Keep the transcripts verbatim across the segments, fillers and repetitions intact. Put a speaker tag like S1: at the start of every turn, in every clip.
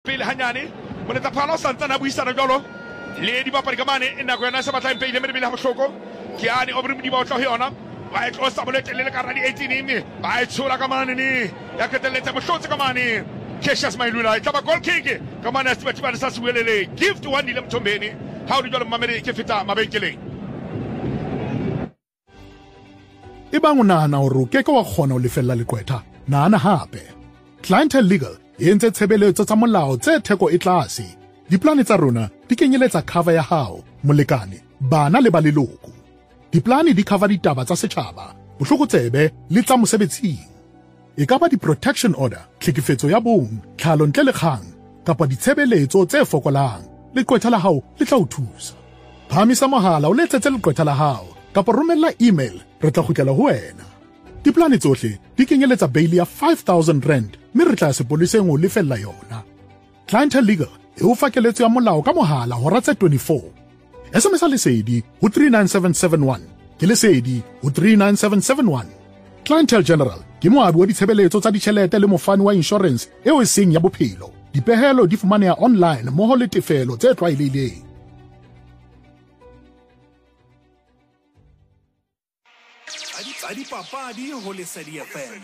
S1: pele hanyane monetaphala o santsana buisana jalo le di bapadi ka mane e nako yana se batlang pele mere bele ha bohloko ke ane o brimdi ba o tla ho yona ba e tlosa bolete le ka radi eighteen mme ba e tshola ka mane ne ya ketelletsa mohlotse ka mane Cassius Mailula e taba goal kick ka mane se batho ba sa suelele gift one ile mthombeni ha o di jalo mamere ke feta mabenkeleng
S2: e bang o nahana hore o keke wa kgona ho lefella lekwetha nahana hape Clientele Legal e entse tshebeletso tsa molao tse theko e tlase diplane tsa rona di kenyeletsa cover ya hao molekane bana le ba leloko diplane di cover ditaba tsa setjhaba bohlokotsebe le tsa mosebetsing e ka ba di-protection order tlhekefetso ya bong tlhalo ntle le kgang kapa ditshebeletso tse fokolang lekwetha la hao le tla o thusa phamisa mohala o letsetse lekwetha la hao kapa romella email re tla kgutlela ho wena diplane tsohle di kenyeletsa bail ya five thousand rand mme re tla sepoleseng o lefella yona Clientele Legal e o fakeletso ya molao ka mohala hora tse twenty-four S M S lesedi ho three nine seven seven one ke lesedi ho three nine seven seven one Clientele General ke moabi wa ditshebeletso tsa ditjhelete le mofani wa insurance eo e seng ya bophelo dipehelo di fumaneha online mmoho le tefelo tse tlwaelehileng
S3: Adi papadi ho Lesedi F M.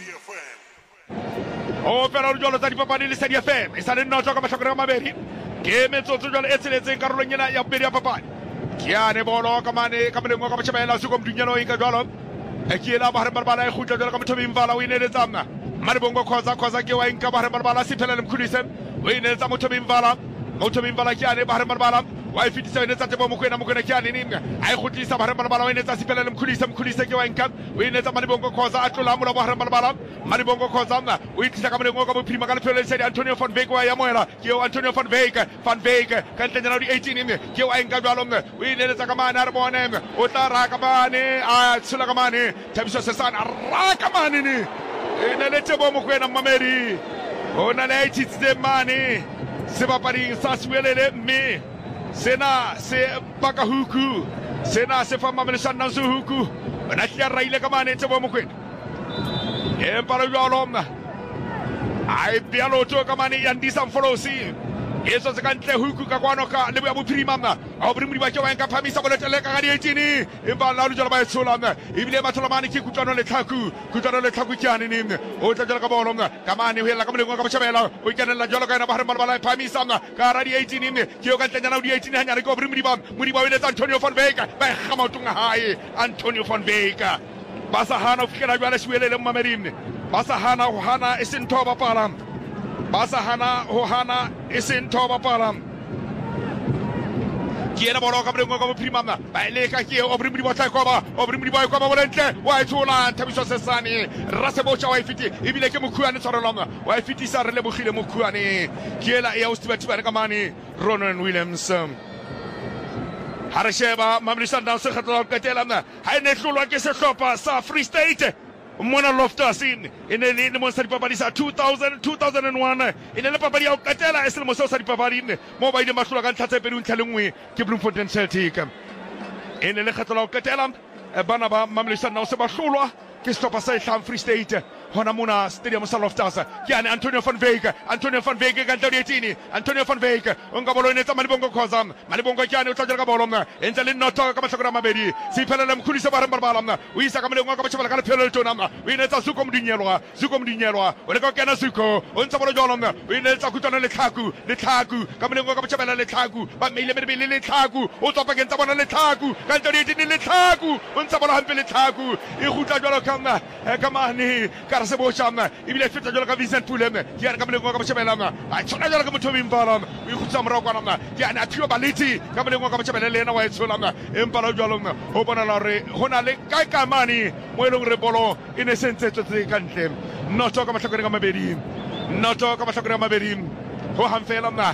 S1: o fela o jolo tsa dipapadi Lesedi F M e sa le nna ka mahlakore a mabedi ke metsotso jolo e tsheletseng karolong ena ya bobedi ya papadi ke ane bolo ka mane ka molengo ka botjhabela se go mdunyelo e ka jalo e ke ela ba hare bala e khutla jolo ka mothobi mvala o ineletsa mna Maribongo khoza khoza ke wa inka ba hare bala siphela le mkhulise o ineletsa mothobi mvala mothobi mvala ke ane ba hare bala wa e fitisa ene tsa tebo mokwena mokwena ke ane ninga a e khutlisa ba hare bala o inetsa siphela le mkhulise mkhulise ke wa inka o inetsa Maribongo khoza a tlola mola ba hare bala Maribongo khoza mna o itlisa ka molengo ka bophirima ka lephelo le sedi Antonio van Veek wa ya moela ke o Antonio van Veek van Veek ka ntlenyana di eighteen mme ke wa inka jwalo mme o ineletsa ka mane a re bone mme o tla ra ka mane a tsula ka mane Thabiso Sesana ra ka mane ne ene le tebo mokwena mamedi ona le itse mane se bapadi sa suelele mme sena se baka huku sena se fa mamelesana na huku ona tla raile ka mane tebo mokwena e para jalo mna ai bialo to ka mane yandisa mfolosi eso se kantle huku ka kwano ka le ya bophirima mna a bophirima ba ke wa nka phamisa boletele ka ga di eighteen e ba la jalo ba tshola mna e bile ba thola mane ke kutlano le tlhaku kutlano le tlhaku ke ane ne o tla jalo ka bolo mna ka mane ho ela ka molengo ka botjhabela o ikenela jalo ka ena ba hare bala phamisa mna ka ra di eighteen mme ke o ka ntlenyana di eighteen hanyane ke bophirima ba modi ba ile tsa Antonio van Veek ba gamatunga hae Antonio van Veek basahana o fikela jwale siwelele mmamerimne basahana ho hana esentho ba palam basahana ho hana esentho ba palam ke ena bolo ka brengo ka bophirima mna ba ile ka ke o brimdi ba tla kwa ba o brimdi ba kwa ba bolentle wa ithola Thabiso Sesane Rasebocha wa ifiti ibile ke mokhuane tshwarelwa wa ifiti sa re le bogile mokhuane ke ela e ya ustibatibane ka mane Ronan Williams Harasheba mamlisana se khatla ka telana ha ene hlolwa ke sehlopha sa Free State mona Loftus ine ene le mo sa dipapadi sa two thousand two thousand one ene le papadi ya katela e se le mo sa dipapadi ine mo ba ile mahlola ka nthatse pedi ntlhalengwe ke Bloemfontein Celtic ene le khatla ka tela bana ba mamlisana se ba hlolwa ke sehlopha sa Ihlam Free State hona mona stadium sa Loftus ke ane Antonio van Veek Antonio van Veek ka ntlo eighteen Antonio van Veek onga bolo ene tsa Malibongo khoza Malibongo ke ane o tla ka bolo mna entse le notho ka mahlakora mabedi se iphelela mkhulisa ba re barbala mna o isa ka molengo ka botjhabela ka lephelo le tona mna o ine tsa Zuko Mdinyelwa Zuko Mdinyelwa o le ka kena Zuko o ntsa bolo jolo mna o ine tsa kutlana le tlhaku le tlhaku ka molengo ka botjhabela le tlhaku ba meile mebele le tlhaku o tswa pakeng tsa bona le tlhaku ka ntlo eighteen le tlhaku o ntsa bolo hampe le tlhaku e gutla jolo ka mna ka mane ka Rasebocha mna ibile feta jolo ka Vincent Pule mna ke ka molengo ka botjhabela mna a tsona jolo ka motho bimvala mna o ikutsa morao kwa mna ke ana a thiwa baliti ka molengo ka botjhabela le ena wa etshola mna empa la jolo mna o bona la re hona le ka ka mane mo elong re bolo ine sentse tse ka ntle notho ka mahlakore ka mabedi notho ka mahlakore ka mabedi ho hamfela mna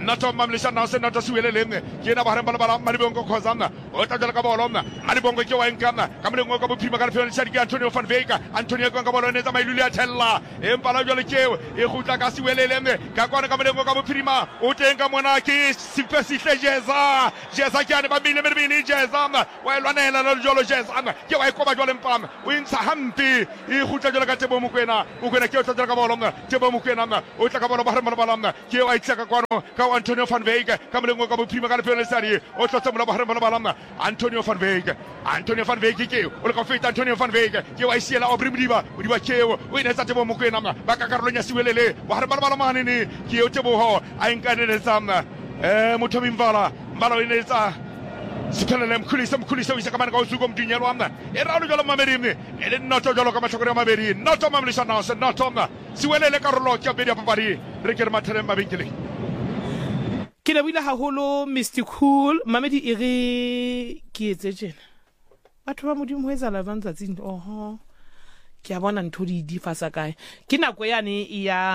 S1: Nato Mamlisha Nasa Nata Swilem, Kina Barambala, Maribongo Kozana, Otaka Bolona, Maribongo Joankana, Cameron Pimagan, Sergio Antonio van Vega, Antonio Gangabonesa, Malulia Tella, Empala Jolique, Ehutaka Swilem, Kakwana Cameron Prima, Utenga Monaki, Sipesi Jeza, Jeza Canaba Mini Jezam, while Ranela Jolo Jezam, Joakoma Jolempam, Wins Hampi, Ehutaka Mukwena, Ukena Kyoto Gabolona, Tebo Mukwena, Utakabolo Baramabalana, Kio Itzakakwano, Kao Antonio van Vega, Cameron Prima Galpelesari, Ototamla Baramabalana, Antonio van Vega, Antonio van Vega, or Confit Antonio van Vega, Kio Isiela Obriba, Riva Keo, Winnesatebo Mukwena, Baka Carolina Suele, Baramalamani, Kio Tebo, Ainkanezam, Mutomimvala, Maroinesa. Spelem Kulisam Kulisam Sakaman Gozugum Dinyawana, Erano Mamerim, and not a Jolokamachogra Maberi, not a Mamlisha House, and not on Suele Carlo, Caberia Papari, Ricker Materem Mabikili.
S4: Kilawila Haholo, Mister Cool, Mamedi Iri Kietchen. What would you wear Alavanza in oh? Kiawan and Todi di Fasakai. Kina Koyani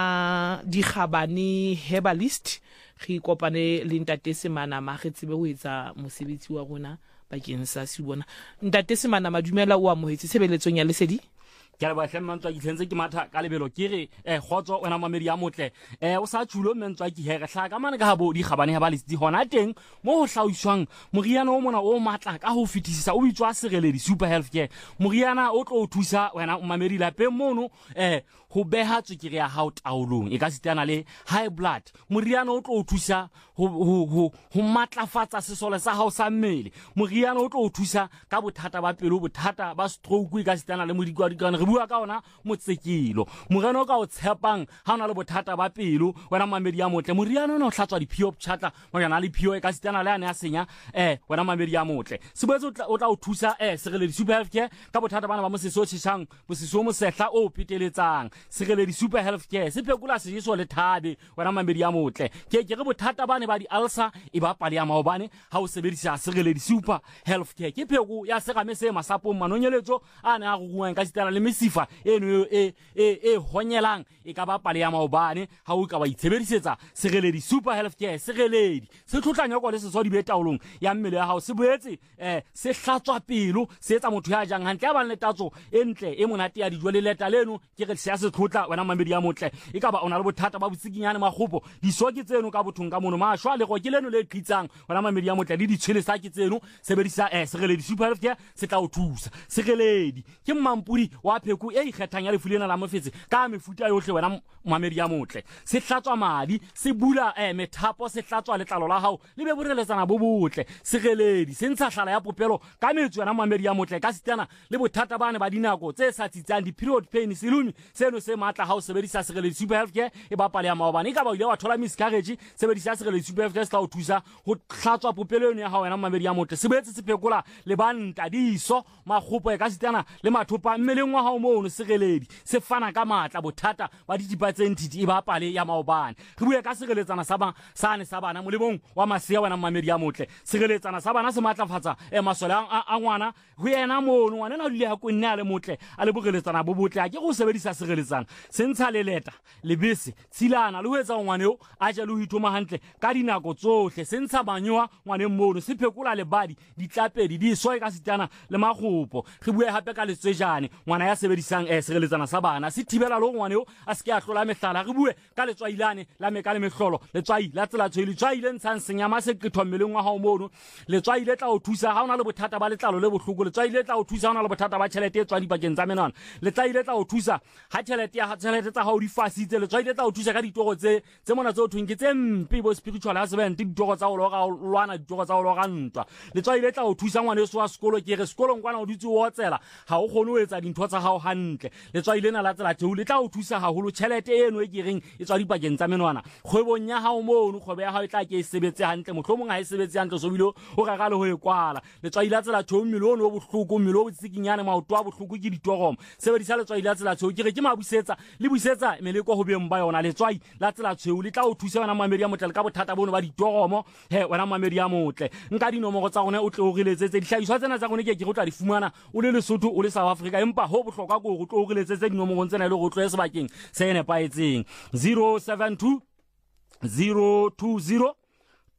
S4: ya di Habani herbalist. Re kopane le ntate Semana ma re tsebe ho etsa mosebetsi wa rona bakeng sa sibona. Ntate Semana madumela o amohetse sebeletsong ya Lesedi.
S5: Ke re ba hlemmantswa ke tshentse ke matha ka lebelo ke re eh khotso wena mamedi ya motle eh o sa tshulo mentswa ke here hla ka mane ka bo di gabane ba letsi hona teng mo ho hlawiswang moriana o mona o matla ka ho fitisisa o bitswa sereledi super healthcare moriana o tlo o thusa wena mamedi la pe mono eh ho beha tsukiri ya hao taolong e ka sitana le high blood moriana o tlo o thusa ho ho ho matlafatsa sesole sa hao sa mmele moriana o tlo o thusa ka bothata ba pelo bothata ba stroke e ka sitana le modikwa dikana re bua ka ona motsekilo moriana o ka o tshepang ha ona le bothata ba pelo wena mamedi ya motle moriana o no hlatswa di pio chata moriana le pio e ka sitana le ane a senya eh wena mamedi ya motle sebetso o tla o thusa eh sereledi super healthcare ka bothata bana ba mo seso tshang bo seso mo sehla o piteletsang sereledi super healthcare se phekula se iso le thabe wena mamedi ya motle ke ke re bothata bane ba di ulcer e ba pale ya maobane ha o sebedisa sereledi super healthcare ke pheko ya segame se masapo manonyeletso ane a go ngwa ka sitana le mesifa eno e e e honyelang e ka ba pale ya maobane ha o ka ba itshebedisetsa sereledi super healthcare sereledi se tlhotlanya go le se so di betaolong ya mmele ya hao se boetse eh se hlatswa pelo se etsa motho ya jang hantle ya ba le tatso entle e monate ya dijo le leta leno ke re se se tlhotla wena mamedi ya motle e ka ba ona le bothata ba botsikinyane magopo di soki tseno ka bothong ka mono ma shwa le go ke leno le qitsang wena mamedi ya motle le di tshele sa ke tseno sebedisa eh sereledi super healthcare se tla o thusa sereledi ke mampudi wa pheko e ikgethang ya le fulena la mofetse ka mefuta yohle wena mamedi ya motle se hlatswa madi se bula eh methapo se hlatswa letlalo la hao le be boreletsana bo botle sereledi se ntsha hlala ya popelo ka metso wena mamedi ya motle ka sitana le bothata bane ba dinako tse sa tsitsang di period pain selumi seno se matla ha o sebedisa sereledi super healthcare e ba pale ya maobane e ka ba ile wa thola miscarriage sebedisa sereledi super healthcare se tla o thusa ho hlatswa popelo eno ya hao wena mamedi ya motle se boetse se phekola le banta diso magopo e ka sitana le mathopa mmeleng wa hao mo no sereledi se fana ka matla bothata ba ditipa tse ntiti e ba pale ya maobane re bue ka sereletsana sa ba sane sa bana molemong wa masea wena mamedi ya motle sereletsana sa bana se matlafatsa e masole a ngwana ho yena mono ngwana na dile ha ko nne a le motle a le bogeletsana bo botle a ke go sebedisa sereletsana se ntsha le leta le bese tsilana le ho etsa ngwane o a je le ho ithoma hantle ka dinako tsohle se ntsha banyoa ngwane mono se phekola le badi ditlapedi di so e ka sitana le magopo re bue hape ka letswejane ngwana ya sebedisang e sereletsana sa bana se thibela lo ngwane o a se ke a tlola mehlala re bue ka letswailane la meka le mehlolo letswai la tsela tshwele tswai le ntshang senyama se qethwa mmeleng wa hao mono letswai le tla o thusa ha ona le bothata ba letlalo le bohloko letswai le tla o thusa ha ona le bothata ba tšhelete e tswa dipakeng tsa menwana letswai le tla o thusa ha tšhelete ya tšhelete tsa hao di fasitse letswai le tla o thusa ka ditogo tse tse mona tse o thweng ke tse mpe bo spiritual husband ditogo tsa o lo ga lwana ditogo tsa o lo ga ntwa letswai le tla o thusa ngwane so wa sekolo ke re sekolong kwana o ditse o tsela ha o kgone ho etsa dintho tsa hao hantle letswai lena la tsela theo le tla o thusa haholo tšhelete eno e ke reng e tswa dipakeng tsa menwana kgwebong ya hao mono kgwebo ya hao e tla ke e sebetse hantle mohlomong ha e sebetse hantle so bile o ga gale ho e kwala letswai la tsela theo mmele o no bohloko mmele o botsikinyane maoto a bohloko ke ditoromo sebedisa letswai la tsela theo ke re ke mabusetsa le busetsa meleko ho beng ba yona letswai la tsela theo le tla o thusa wena mamedi ya motle ka bothata bono ba ditoromo he wena mamedi ya motle nka dinomoro tsa rona o tle o reletsetse dihlahiswa tsena tsa rona ke ke go tla di fumana o le Lesotho o le South Africa empa ho bohlokwa go go tlo o reletsetse dinomoro tsena le go tlo sebakeng se ne paetseng zero seven two zero two zero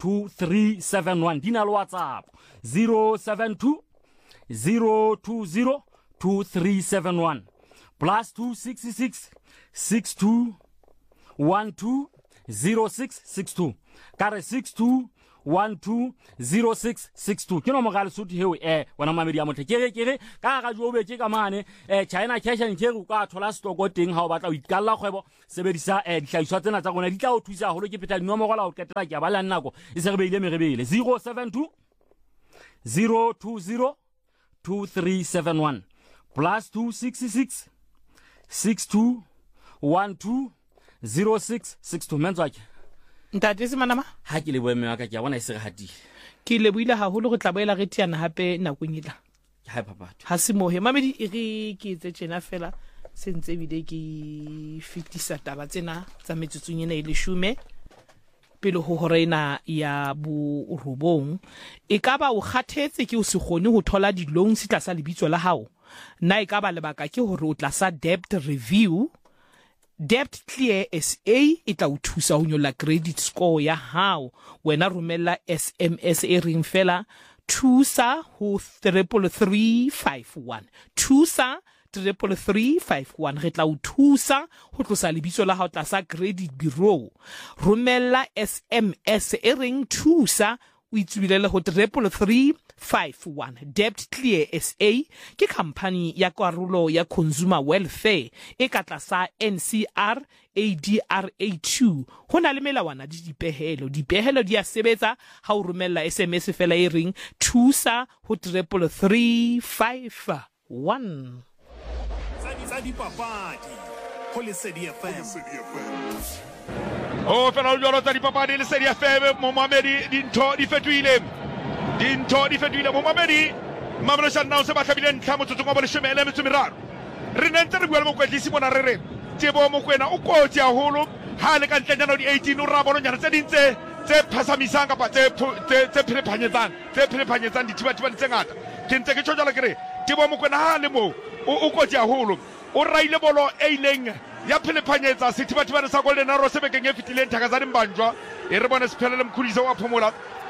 S5: two three seven one. Di na le WhatsApp zero seven two zero two zero two three seven one plus two six six six two one two zero six six two. Kare six two one two zero six six two. Ke no mogale suti hewe eh wana mamedi ya motho kere kere ka ga jo be ke ka mane eh China cash and carry ka thola stoko teng ha o batla o ikalla kgwebo sebedisa eh dihlahiswa tsena tsa gona di tla o thusa holo ke peta dinomoro la o ketela ke ba la nnako e se re beile merebele zero seven two zero two zero two three seven one plus two six six six two one two zero six six two. Mentswa ke
S4: ntate se manama
S5: ha ke le boeme wa ka ke bona e se hati
S4: ke le buile haholo go tlaboela re tiana hape nakong ila
S5: ha papato
S4: ha se mohe mamedi e re ke etse tjena fela se ntse bile ke fitisa taba tsena tsa metsotsong ena ile shume pele ho horena ya bu rubong e ka ba o kgathetse ke o se gone ho thola di loans tla sa lebitso la hao na e ka ba lebaka ke hore o tla sa debt review. Debt Clear S A e tla o thusa ho nyolla credit score ya hao wena romella S M S e ring fela thusa ho three three five one thusa three three five one re tla o thusa ho tlosa lebitso la hao tla sa credit bureau romella S M S e ring thusa o itsubilele ho three three five one. Debt Clear S A ke company ya karolo ya consumer welfare e ka tlasa N C R A D R A two. Hona le melawana di dipehelo dipehelo di a sebetsa ha o romella S M S fela e ring thusa ho three three five one.
S3: Tsa di papadi ho Lesedi F M.
S1: O fela o jolo tsa di papadi Lesedi F M mo mamedi dintho di fetohile dintho di fetohile mo mamedi mamelo Sundowns se ba tlhabile ntlha motsotso wa boleshome le metso meraro re ne ntse re bua le mokwetlisi mona re re Tebo Mokoena o kotsi haholo ha le ka ntlenyana di eighteen o ra bolonyana tse dintse tse phasamisang kapa tse tse phelephanyetsang tse phelephanyetsang dithibathibane tse ngata ke ntse ke tjojala kere Tebo Mokoena ha le mo o kotsi haholo o raile bolo e ileng ya phelephanyetsa sethibathibane sa Golden Arrows sebekeng e fitileng Thakazani Mbanjwa e re bona sephelele mkhulisa wa phomola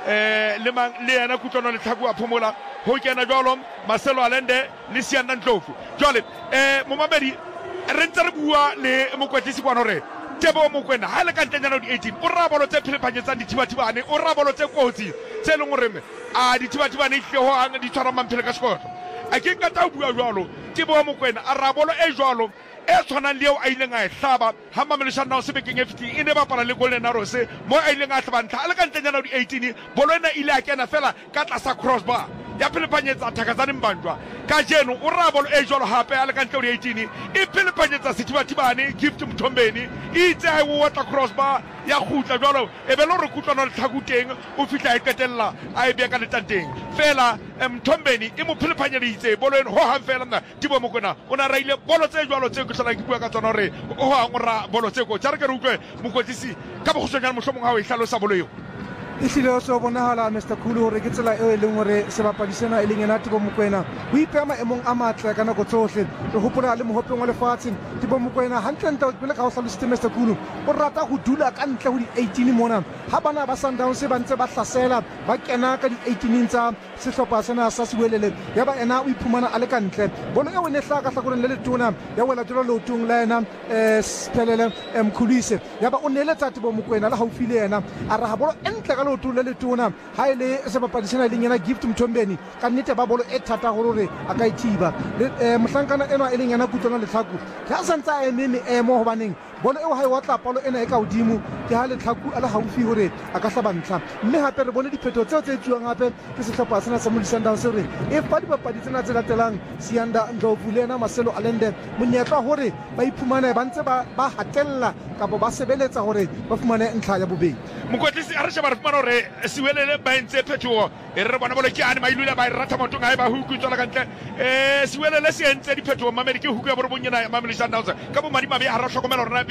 S1: eh le mang le yana kutlwana le tlhaku a phomola ho kena jwalo Marcelo Allende le Sianda Ndlovu jwale eh mo mamedi re ntse re bua le mokwetlisi kwa hore Tebo Mokoena ha le ka ntlenyana di eighteen o rabolo tse phelephanyetsang dithibathibane o rabolo tse kotsi tse leng hore a dithibathibane hle ho hang di tshwara mamphele ka sekotlo a ke ka ta bua jwalo Tebo Mokoena a rabolo e jwalo e tshwanang le eo a ileng a e hlaba ha Mamelodi Sundowns sebekeng e fitileng e ne bapala le Golden Arrows mo a ileng a hlaba ntlha a le ka ntlenyana di eighteen bolo ena ile a kena fela ka tlasa crossbar ya phelephanyetsa Thakazani Mbanjwa ka jeno o rabolo e jwalo hape a le ka ntle di eighteen e phelephanyetsa sethibathibane Gift Mthombeni e itse a e watla crossbar ya khutla jwalo e be lo re kutlwana le tlhakuteng o fitla e qetella a e bea ka letanteng fela Mthombeni e mo phelephanyeditse bolo eno ho hang fela nna Tebo Mokoena o na raile bolo tse jwalo tse ke tsela ke bua ka tsona hore o hang ra bolo tse go tsare ke re utlwe mokwetlisi ka bogosonyana mohlomong ha o e hlalosa bolo eo
S6: e hlile so bonahala Mister Khulu hore ke tsela eo e leng hore sebapadi sena e leng ena Tebo Mokoena o ipeha maemong a matle ka nako tsohle re hopola le mohopeng wa lefatshe Tebo Mokoena hantle pele ka ho hlalositse Mister Khulu o rata ho dula ka ntle ho di eighteen mona ha bana ba Sundowns ba ntse ba hlasela ba kena ka di eighteen tsa sehlopha sena sa Siwelele ya ba ena o iphumana a le ka ntle bolo eo ne hla ka hlakoreng le letona ya wela tlo lotong la ena eh Siphelele Mkhulise ya ba o neletsa Tebo Mokoena le haufi le ena a re ha bolo entle ka lotu le letona ha ile sebapadi sena le ngena Gift Mthombeni ka nnete ba bolo e thata gore a ka ithiba mohlankana ena e leng yana kutlwana le tlhaku ka santsa e meme e mo hobaneng bolo eo ha e watla palo ena e ka hodimo ke ha le tlhaku a le haufi hore a ka hlaba ntlha mme hape re bone diphetho tseo tse tsuwang hape ke sehlopha sena sa Mamelodi Sundowns re e fa dipapadi tsena tse latelang Sianda Ndlovu le ena Marcelo Allende monyetla hore ba iphumane ba ntse ba ba hatella kapa ba sebeletsa hore ba fumane ntlha ya bobedi
S1: mokwetlisi a re sheba re fumana hore Siwelele ba entse phethoho e re bona bolo ke ane mailula ba rata motong ha e ba huku tswela ka ntle eh Siwelele se entse diphethoho mamedi ke huku ya borobonyana ya Mamelodi Sundowns ka bo madi mabe ha ra hlokomela rona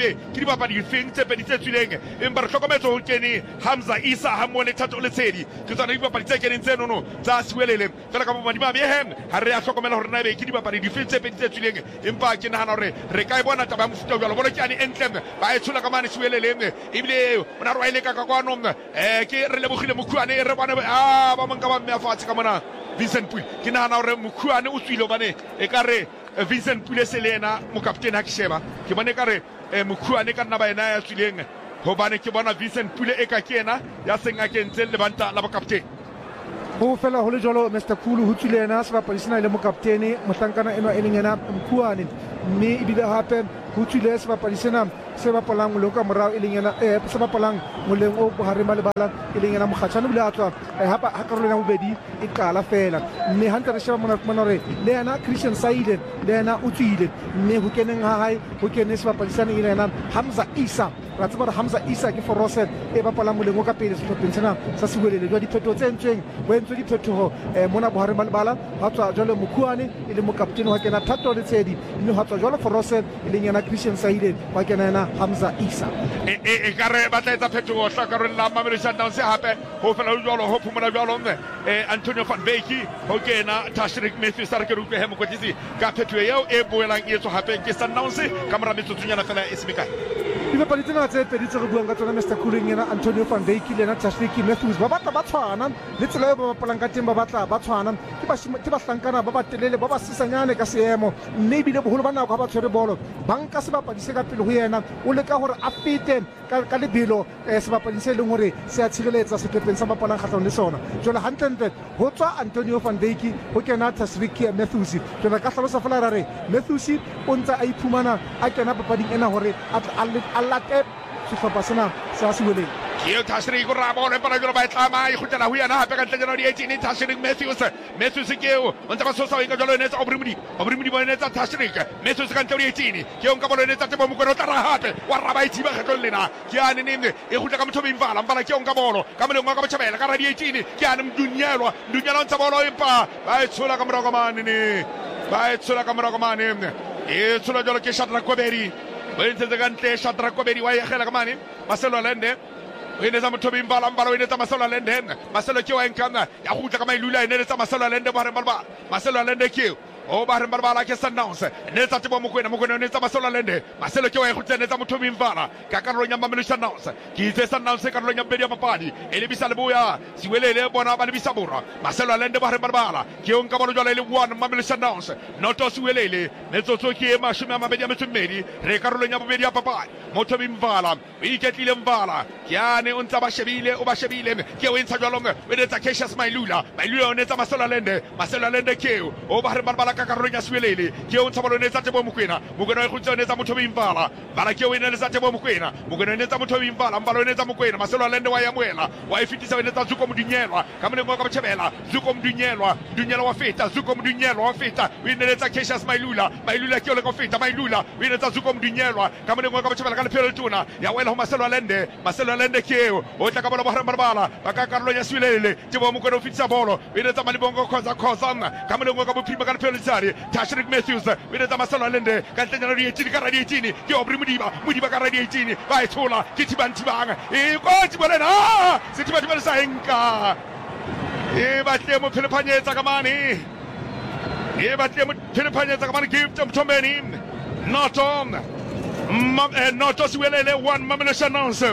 S1: ebe ke dibapadi difeng tse pedi tse tswileng empa re hlokometse ho kene Hamza Isa ha mmoho le Thato Letshedi ke tsona dibapadi tse keneng tsenono tsa Siwelele fela ka bomadimabe he ha re a hlokomela hore na ebe ke dibapadi difeng tse pedi tse tswileng empa ke nahana hore re ka e bona taba ya mofuta jwalo bolo ke ane entle ba e tshola ka mane Siwelele ebile ona re wa ile ka ka kwano eh ke re lebogile Mokhuane re bana a ba monka ba mme afatshe ka mona Vincent Pule ke nahana hore Mokhuane o tswile bane e ka re Vincent Pule se le yena mokaptene ha ke sheba ke bone ka re Mokhuane ka nna ba ena ya tswileng hobane ke bona Vincent Pule e ka ke ena ya seng a kentse lebanta la bokaptene
S6: ho fela ho le jolo Mister Khulu ho tswile yena sebapadi sena le mokaptene mohlankana eno e leng yena Mokhuane mme ebile hape ho tswile sebapadi sena se bapalang le ka morao e leng yena eh se bapalang moleng o bohareng ba lebala e leng yena Mokgatjane bile a tswa ha ha karolo ya bobedi e qala fela mme ha ntse re sheba mona mona re le yena Christian Saile le yena o tswile mme ho keneng ha hae ho kene sebapadi sena e leng yena Hamza Isa ra tseba Hamza Isa ke Forose e bapalang moleng o ka pele sehlopheng sena sa Siwelele jwa diphetho tse ntsweng bo entswe diphetho eh mona bohareng ba lebala ha tswa jwale Mokhuane e le mokaptene wa kena Thato Letshedi mme ha tswa jwale Forose e leng yena Christian Saile wa kena yena Hamza Isa
S1: e e ka re batla etsa phetogo hla ka re la Mamelodi Sundowns hape ho fela jwalo ho phumula jwalo eh Antonio van Beek ho kena Tashrik Matthews sa re ke rutlwe he mokotlisi ka phetogo eo e boelang e tswa hape ke Sundowns ka mora metsotsonyana fela e semeka
S6: dibapadi tsena tse pedi tse re buang ka tsona Mister Khulu yena Antonio van Beek le yena Tashrik Matthews ba batla ba tshwana le tsela e ba bapalang ka teng ba batla ba tshwana ke ba ke ba hlankana ba ba telele ba ba sisanyane ka seemo mme ebile boholo ba nako ha ba tshwere bolo banka sebapadi se ka pele ho yena o leka hore a fete ka lebelo sebapadi se leng hore se a tshireletsa sephepeng sa bapalang kgahlano le sona jwale hantle ho tswa Antonio van Beek ho kena Tashrik Matthews jwale ka hlalosa fela ra re Matthews o ntse a iphumana a kena papading ena hore a late sehlopha sena sa Siwelele
S1: ke Tashrik go ra bona para jolo ba tlama e khutela ho yana hape ka ntle jana di eighteen Tashrik Matthews Matthews ke o ntse ba sosa ka jolo netsa obrimudi obrimudi ba netsa Tashrik Matthews ka ntle di eighteen ke o nka bolo netsa tebo mo go tla hape wa raba ithiba kgetlo lena ke ane nne e khutla ka motho Mvala mbala ke o nka bolo ka moleng wa ka botjhabela ka ra di eighteen ke ane mdunyelwa mdunyelwa ntsa bolo empa ba e tshola ka morago mane ne ba e tshola ka morago mane e tshola jolo ke Shadrack Kobedi ba ntse ka ntle Shadrack Kobedi wa ya khela ka mane Marcelo Lende o ene tsa motho Mvala mbala o ene tsa Marcelo Lende Marcelo ke wa enkana ya khutla ka mailula ene tsa Marcelo Lende ba re balba Marcelo Lende ke o ba re balba ke Sundowns ne tsa tebo Mokoena Mokoena ne tsa Marcelo Lende Marcelo ke wa e khutla ne tsa motho Mvala ka karolo nya Mamelodi Sundowns ke itse Sundowns ka karolo nya bedi ya papadi e le bisa leboya Siwelele bona ba le bisa borwa Marcelo Lende ba re balba ke o nka bolo jwale le one Mamelodi Sundowns noto Siwelele ne tsotso ke mashome a mabedi a metso mmedi re karolo nya bobedi ya papadi motho Mvala o iketlile Mvala ke ane o ntsa ba shebile o ba shebile ke o ntsha jwalong o ne tsa Cassius Mailula Mailula o ne tsa Marcelo Lende Marcelo Lende ke o ba re balba ka karolo nya Siwelele ke o ntsha bolo ne tsa tebo Mokoena Mokoena e khutsa ne tsa motho Mvala bala ke o ne tsa tebo Mokoena Mokoena ne tsa motho Mvala Mvala ne tsa Mokoena Marcelo Lende wa ya moela wa e fitisa ne tsa Zuko Mdunyelwa ka mone mo ka botjhabela Zuko Mdunyelwa Mdunyelwa wa feta Zuko Mdunyelwa wa feta o ne tsa Cassius Mailula Mailula ke o le ka feta Mailula o ne tsa Zuko Mdunyelwa ka mone mo ka botjhabela ka lephelo tuna ya wela ho Marcelo Lende Marcelo Lende ke o tla ka bolo ba bala ba ka karolo ya Siwelele tebo Mokoena o fitisa bolo o ne tsa Malibongo khoza khoza ka mone mo ka bophima ka lephelo tsari Tashrik Matthews o ne tsa Marcelo Lende ka ntanyana di eighteen ka radio eighteen ke obri Mudiba Mudiba ka radio eighteen ba e thola ke tibantibanga e ko tibolena se tibatibela sa enka e batle mo phelephanyetsa ka mane e batle mo phelephanyetsa ka mane gift Mthombeni not on not Siwelele one Mamelodi Sundowns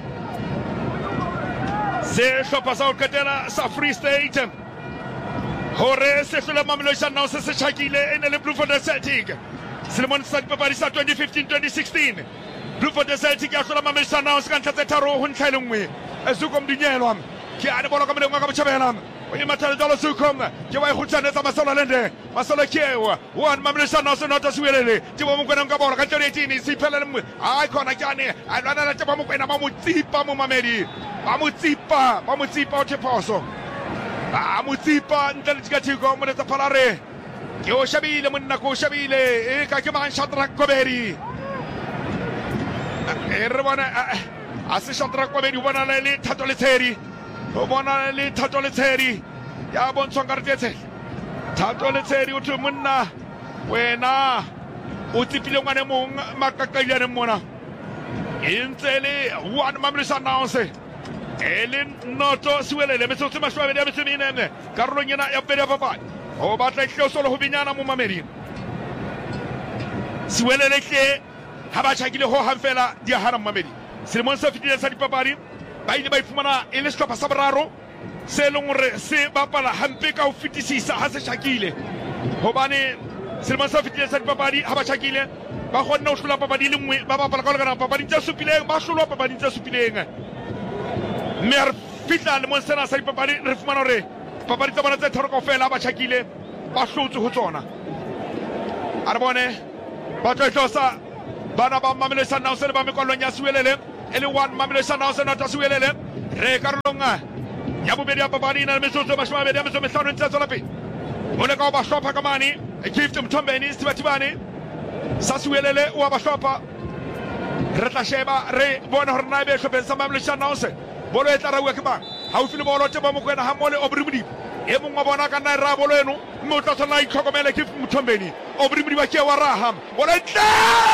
S1: se hlopa sa o qetela sa Free State hore se hlola Mamelodi Sundowns se tjhakile ene le Bloemfontein Celtic selemong sa dipapadi sa twenty fifteen twenty sixteen Bloemfontein Celtic ya hlola Mamelodi Sundowns ka ntlha tse tharo ho ntlha e le nngwe Zuko Mdunyelwa ke ane bolo ka moleng wa ka botjhabela o e mathele jalo Zuko ke wa e khutsanetsa Marcelo Lende Marcelo Kiewa one Mamelodi Sundowns not Siwelele tebo Mokoena ka bolo ka twenty eighteen se phela le mwe ai khona ke ane a lwana la tebo Mokoena ba mo tsipa mo mamedi ba mo tsipa ba mo tsipa o theposo ba mo tsipa ntle le tikathiko mo letsa phalare ke o shabile monna ko shabile e ka ke man Shadrack Kobedi e re bona a se Shadrack Kobedi bona le Thato Letshedi o bona le Thato Letshedi ya bontshwa ka retse Thato Letshedi o thwe monna wena o tsipile ngwane mong makakailane mona e ntse le one Mamelodi Sundowns e le noto Siwelele metsotso e mashome a mabedi a metso e mene karolong ena ya bobedi ya papadi ho batla hloso le ho benyana mo mameding Siwelele hle ha ba tjhakile ho hang fela di hana mamedi selemong se fetileng sa dipapadi ba ile ba ifumana e le sehlopha sa boraro se leng hore se bapala hampe ka ho fetisisa ha se tjhakile hobane selemong se fetileng sa dipapadi ha ba tjhakile ba kgona ho hlola papadi le nngwe ba bapala ka ho lekana papading tse supileng ba hlolwa papading tse supileng mme re fihla lemong sena sa dipapadi re fumana hore papadi tsa bona tse tharo kaofela ba tjhakile ba hlotswe ho tsona a re bone ba tlo tlosa bana ba Mamelodi Sundowns le ba mekwallong ya Siwelele e le one Mamelodi Sundowns not Siwelele re karolong ya bobedi ya papadi ena le metsotso e mashome a mabedi a metso e mehlano ntse tswela pele o leka ho ba hlopha ka mane Gift Mthombeni Setibatibane sa Siwelele o a ba hlopha re tla sheba re bona hore na be hlopheng sa Mamelodi Sundowns bolo e tla rauwa ke bang haufi le bolo Teboho Mokoena ha mole Aubrey Modiba e mong wa bona ka nna ra bolo eno mme o tla tshwana itlhokomele Gift Mthombeni Aubrey Modiba ke wa raham bolo e tle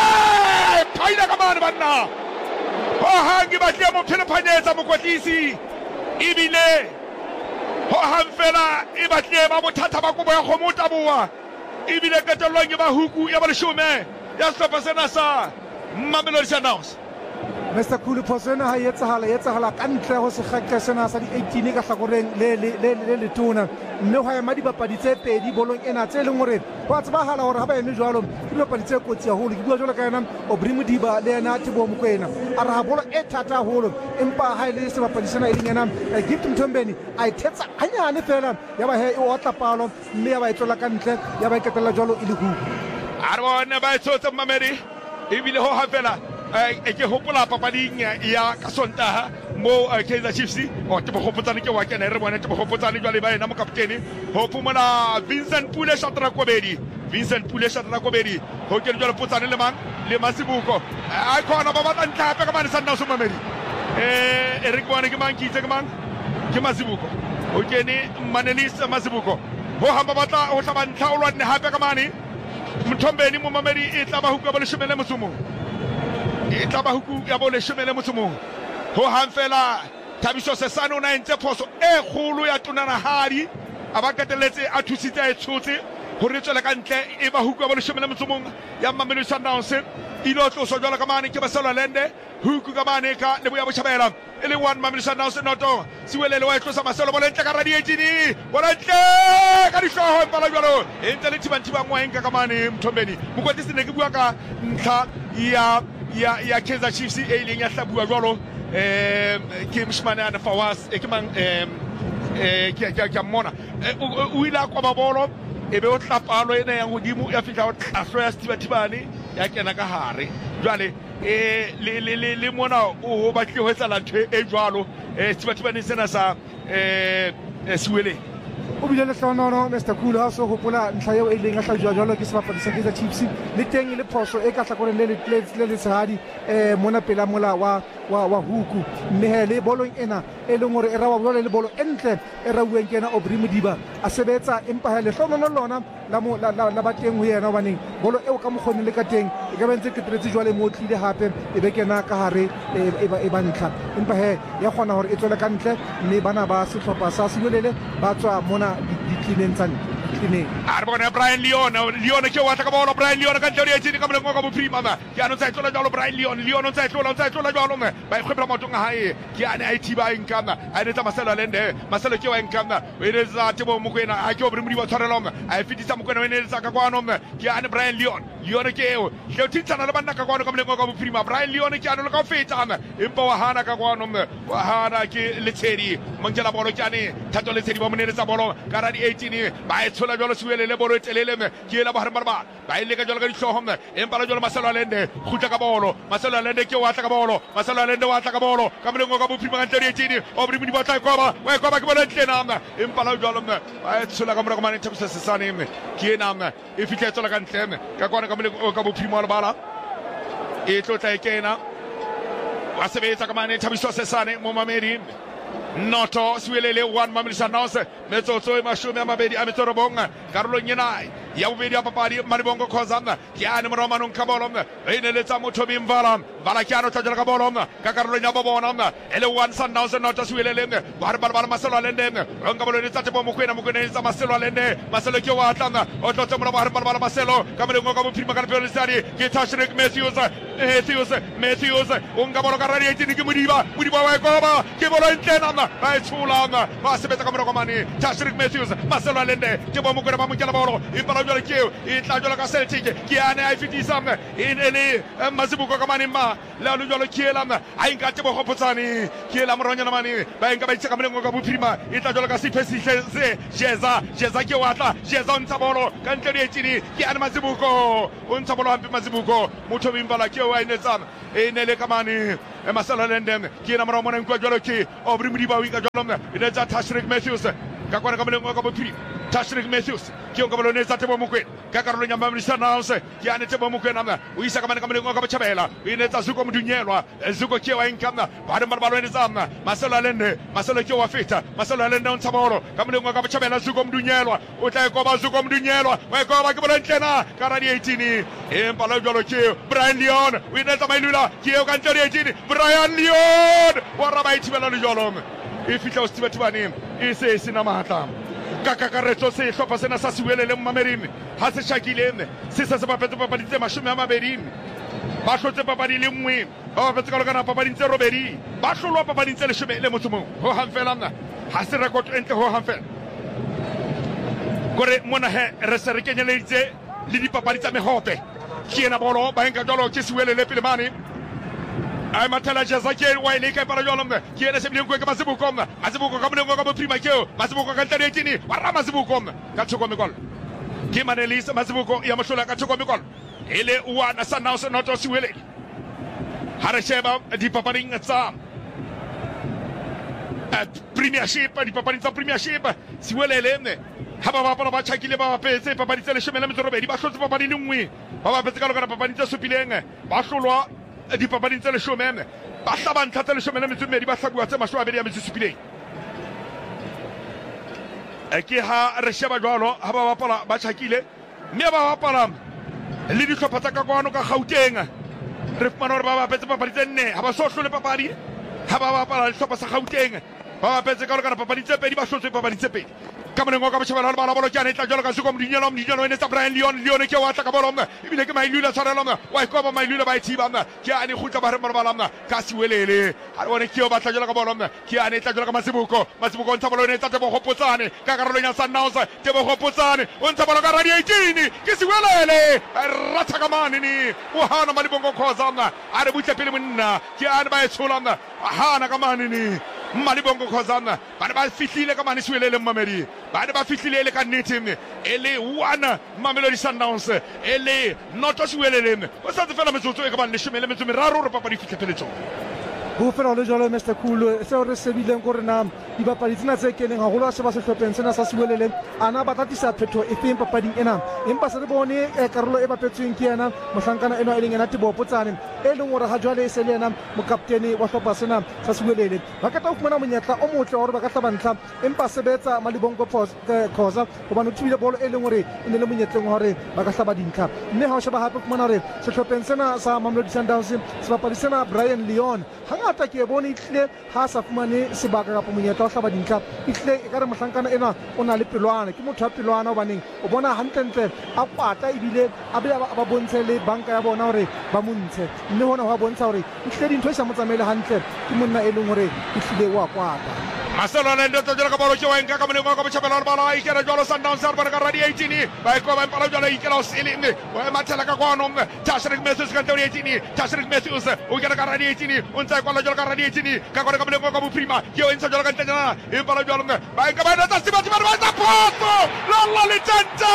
S1: phaila ka mane banna ho hangi ba tle mo phele phanyetsa mokwetlisi ibile ho hang fela e batle ba bothata ba kobo ya kgomo Taboha ibile ketellong ba huku ya ba leshome ya sehlopha sena sa Mamelodi Sundowns
S6: Mister Khulu phoso ena ha e etsahala e etsahala ka ntle ho sekgaqe sena sa di eighteen ka hlakoreng le le le letona mme ho ema dibapadi tse pedi bolong ena tse leng hore ho a tsebahala hore ha ba eme jwalo ke dibapadi tse kotsi haholo ke bua jwalo ka yena Aubrey Modiba le yena Teboho Mokoena a re ha bolo e thata haholo empa ha ile sebapadi sena e leng yena Gift Mthombeni a ithetsa hanyane fela ya ba he e otla palo mme ya ba e tlola ka ntle ya ba e ketella jwalo e le hu
S1: a re bone ba e tsotsa Mamedi ebile ho ha fela e ke hopola papading ya ka Sontaha mo Kaizer Chiefs o Teboho Mokoena ke wa kena re bona Teboho Mokoena jwale ba ena mo kaptene ho fumana Vincent Pule Shadrack Kobedi Vincent Pule Shadrack Kobedi ho ke jwale Potsane le mang le Masibuko a khona ba batla ntla hape ka mane Sundowns Mamedi eh e re bona ke mang ke itse ke mang ke Masibuko ho kene Manelis Masibuko ho hamba batla ho tla ba ntla o lwane hape ka mane Mthombeni mo Mamedi e tla ba huka ba leshome le motsomo e tla ba huku ya bo leshome le motsomo ho hang fela Thabiso Sesane o na entse phoso e kgolo ya tonanahadi a ba qetelletse a thusitse a e tshotse hore tswela ka ntle e ba huku ya bo leshome le motsomo ya Mamelodi Sundowns e lo tlosa jwalo ka mane ke Maselolende huku ka mane ka Leboya Botjhabela e le one Mamelodi Sundowns noto Siwelele wa e tlosa Maselo bola ntle ka radio eighteen bola ntle ka dihlooho empa la jwalo e ntse le thibanthiba ngwa enka ka mane Mthombeni mokwetlisi ne ke bua ka ntlha ya ya ya Kaizer Chiefs e ileng ya hlabua jwalo eh ke Mshmane ana Fawaz e ke mang eh eh ke ke ke mona o ila kwa ba bolo e be o tlapalo ena ya godimo ya fihla o tlahlo ya Setibatibane ya kena ka hare jwale eh le le le mona o batle ho etsa ntho e jwalo eh Setibatibane sena sa eh Siwelele
S6: o bile le hlonono Mister Khulu ha so hopola ntlha eo e leng a hlajwa jwalo ke sebapadi sa Kaizer Chiefs le teng le phoso e ka hlakoreng le le le sehadi eh mona pela mola wa wa wa huku mme he le bolong ena e leng hore e rawa jwale le bolo entle e rawueng ke yena Aubrey Modiba a sebetsa empa he le hlonono lona la mo la la ba teng ho yena hobane bolo eo ka mokgoni le ka teng e ka bentse ke tretse jwale mo tlile hape e be kena ka hare e ba e ba ntlha empa he ya kgona hore e tswele ka ntle mme bana ba sehlopha sa Siwelele ba tswa mona ditlineng tsa ditlineng
S1: a re bona Brian Leon Leon ke wa tla ka bola Brian Leon ka ntle le etsi ka moleng wa ka bophirima ba ke ano tsa tlola jalo Brian Leon Leon o tsa tlola o tsa tlola jalo me ba e khwebla motong a hae ke ane a ithiba inkana a re tsa Maselolende Maselo ke wa inkana o ere tsa Teboho Mokoena a ke Aubrey Modiba tshwarelong a e fitisa Mokoena o ene tsa ka kwano me ke ane Brian Leon Leon ke o le titsana le banna ka kwano ka moleng wa ka bophirima Brian Leon ke ano le ka feta me empa wa hana ka kwano me wa hana ke Letshedi mongela bolo ke ane Thato Letshedi ba monene tsa bolo ka ra di eighteen ba e tshola jalo Siwelele bolo e telele me ke ela ba hare marba ba ile ka jalo ka dihloho me empa la jalo Maselolende khutla ka bolo Maselolende ke wa tla ka bolo Maselolende wa tla ka bolo ka moleng wa ka bophirima ka ntle di eighteen Aubrey Modiba tla koba wa koba ke bona ntle nama empa la jalo me ba e tshola ka mora ka mane Thabiso Sesane me ke ena me e fitla tsola ka ntle me ka kwana ka moleng wa ka bophirima le bala e tlotla e kena wa sebetsa ka mane Thabiso Sesane mo Mamedi noto Siwelele one Mamelodi Sundowns metsotso e mashome a mabedi a metso robong karolong ena ya bobedi ya papadi Malibongo Khoza ke ane Moromanong ka bolo e ineletsa motho Bimvala Vala ke ano tla ka bolo ka karolo ya bobona ele one Sundowns not just wilele ba re bala Maselo Alende nga bolo le tsate bo Mokoena Mokoena le tsa Maselo Alende Maselo ke wa tla o tla tsomela ba re bala Maselo ka Malingo ka bophirima ka Pelisari ke Tashrik Matthews Matthews Matthews unga bolo ka rari etini ke Modiba Modiba wa koba ke bolo intena ba etshula ba sebetsa ka moroko mane Tashrik Matthews Maselo Alende ke bo Mokoena ba mo kela bolo e bala jole ke e tla jole ka Celtic ke ane a fitisa in ele Mazibuko ka mane ma la lu jole ke la a inga te bo hopotsani ke la moronya na mane ba inga ba itse ka Malingo ka bophirima e tla jole ka Sipesi se Jeza Jeza ke watla Jeza on tsabolo ka ntle etini ke ane Mazibuko on tsabolo hampe Mazibuko motho Bimvala ke wa inetsana e nele ka mane e Maselo Alende ke na moro mona nkwa jole ke obri Modiba winga jole ine tsa Tashrik Matthews ka kwana ka Malingo ka bophirima Tashrik Matthews ke on ka bolo ne tsa Tebo Mokoena ka karolo nya Mamisa Nause ke ane Tebo Mokoena o isa ka mane ka Malingo ka botjhabela ine tsa Zuko Mdunyelwa Zuko ke wa inkana ba re balo ene tsama Maselo Alende Maselo ke wa feta Maselo Alende on tsabolo ka Malingo ka botjhabela Zuko Mdunyelwa o tla ko ba Zuko Mdunyelwa wa ko ba ke bolo ntlena ka radi eighteen e mpala jolo ke Brian Leon o ine tsa mailula ke o ka ntlori eighteen Brian Leon wa raba itibela le jolo e fitla o stibatibane e se sina matla ka kakaretso se hlopa sena sa siwelele mmamerimi ha se shakilene se se se bapetse papadi tse mashome a mabedi ba hlotse papadi le nngwe ba bapetse ka lokana papadi tse robedi ba hlolwa papadi tse leshome le motho mong ho hang fela nna ha se record entle ho hang fela gore mona he re se re kenyeleditse le dipapadi tsa mehope ke ena bolo ba enka jolo ke siwelele pele mane ay matala Jeza ke wa ile ka para jolo mna ke ena se bile ka Mazibuko mna Mazibuko ka mne ka bophirima ke Mazibuko ka ntare etini wa ra Mazibuko mna ka thoko mekolo ke Manelisa Mazibuko ya moshlola ka thoko mekolo ele wa na Sundowns not to siwele hare sheba di paparing tsa Premiership di paparing tsa Premiership siwelele mne ha ba bapala ba tshakile ba bapetse papadi tse leshome le metso robedi ba hlotse papadi le nngwe ba bapetse ka lokana papadi tse supileng ba hlolwa di papadi tse leshome ba hlaba ntlha tse leshome le metso mmedi ba hlabuwa tse mashome a mabedi a metso supileng ke ha re sheba jwalo ha ba bapala ba tshakile mme ba bapala le dihlopha tsa ka kwano ka Gauteng re fumana hore ba bapetse papadi tse nne ha ba so hlole papadi ha ba bapala dihlopha sa Gauteng ba bapetse ka lokana papadi tse pedi ba hlotswe papadi tse pedi ka Malingo ka botjhabela ba la bolo ke ane tla jalo ka Zuko Mdunyelwa Mdunyelwa ene tsa Brian Leon Leon ke wa tla ka bolo mna ibile ke Mailula tshwarela mna wa ikoba Mailula ba ithiba mna ke ane khutla ba re mala mna ka siwelele ha one ke o ba tla jalo ka bolo mna ke ane tla jalo ka Mazibuko Mazibuko ntsa bolo ene tsa Tebo Hopotsane ka karolo nya Sundowns Tebo Hopotsane o ntsa bolo ka radi eighteen ke siwelele ratha ka mane ni o hana Malibongo Khoza mna a re butse pele monna ke ane ba etshola mna hana ka mane ni Malibongo Khoza mna ba ne ba fihlile ka mane siwelele mmamedi ba ne ba fihlile le ka nnete ele one Mamelodi Sundowns ele not siwelele o sa tsela metsotso e ka bana leshome le metso meraro re papadi fihle pheletso
S6: ho fela le jalo Mister Cool se re se bileng gore na di bapadi tsena tse keneng haholo a se ba se hlopeng sena sa siwelele ana ba tatisa phetho e feng papading ena empa se re bone karolo e bapetsweng ke ena mohlankana eno e leng ena Tebo Hopotsane e leng gore ha jwale e se le ena mokaptene wa hlopha sena sa siwelele ba ka ta fumana monyetla o motle hore ba ka hlaba ntlha empa sebetsa Malibongo Khoza hobane o thubile bolo e leng gore e ne le monyetleng hore ba ka hlaba dintlha mme ha o sheba hape fumana hore sehlopheng sena sa Mamelodi Sundowns se bapadi sena Brian Leon hangata ke bone itle ha sa fumane sebaka ka monyetla o hlaba dintlha itle e ka re mohlankana ena o na le pelwana ke motho a pelwana hobaneng o bona hantlentle a kwata ebile a be ba bontshe le banka ya bona hore ba montshe mme hona ho bontsha hore itle dintho e sa motsamaile hantle ke monna e leng hore itlile wa kwata
S1: Maselo Alende tla jalo ka bolo ke wa enka ka Malingo ka botjhabela ba la ikela jalo Sundowns ba ka radi eighteen ba ko ba mpala jalo ikela o seleng wa mathela ka kwano Tashrik Matthews ka ntori eighteen Tashrik Matthews o kena ka radi eighteen o ntse kwa jalo ka radi eighteen ka kona ka Malingo ka boprima ke o ntse jalo ka ntena e mpala jalo ba enka ba nta sibati ba ba tsa poso la la le tanta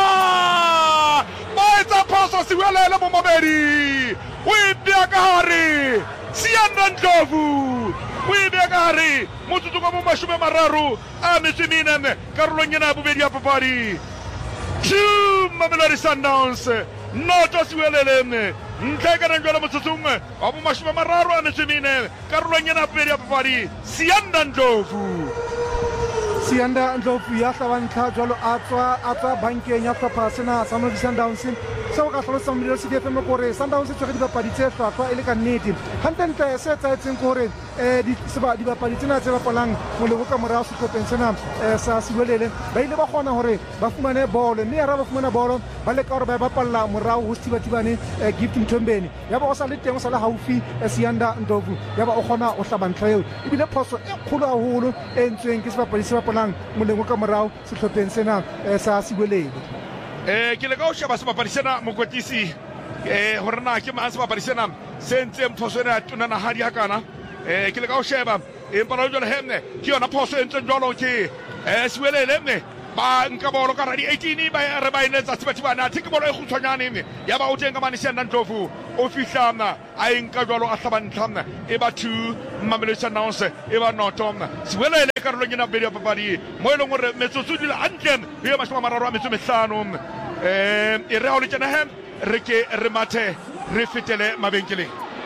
S1: ba tsa poso siwelele mo mabedi o ibya ka hari Sianda Ndlovu o ibya ka hari motsotso ka mo mashome mararo a metsimine karolo nyena ya bobedi ya papadi two Mamelodi Sundowns not siwelele ntle ka njalo motsotsong wa mo mashome mararo a metsimine karolo nyena ya bobedi ya papadi Sianda Ndlovu
S6: Sianda Ndlovu ya hlabantlha jalo a tswa a tswa bankeng ya hlopha sena sa Mamelodi Sundowns seo ka hlalosa Mmolelo C D F M gore Sundowns e tshwere dibapadi tse hlwahlwa e le ka nnete hantlentle se etsaetseng ke gore um dibapadi tsena tse bapalang molebo ka morao sehlopheng sena sa Siwelele ba ile ba kgona gore ba fumane bolo mme yara ba fumana bolo ba leka gore ba bapalla morao ho Stibatibane Gift Mthombeni ya ba o sa le teng o sa le haufi Sianda Ndlovu ya ba o kgona o hlabantlha eo ebile phoso e kgolo haholo e entsweng ke sebapadi se bapalang molemo ka morao sehlopheng sena sa Siwelele.
S1: eh ke le ka o sheba sebapadi sena mokwetisi eh hore na ke mang sebapadi sena se ntseng phoso ena tunana ha di hakana eh ke le ka o sheba empa lo jole hemne ke yona phoso e ntseng jolo ke eh Siwelele mme ba nka bolo ka radi eighteen ba re ba inetsa Stibatibane ke bolo e khutshwanyane mme ya ba o teng ka mane Sianda Ndlovu o fihlana a nka jolo a hlabantlha e ba two Mamelodi Sundowns e ba notom Siwelele karolong ena bedi ya papadi mo e leng gore metsotso dile hantle e mashome a mararo a metso mehlano eh e re ha o le tjena hem re ke re mathe re fetele mabenkeleng.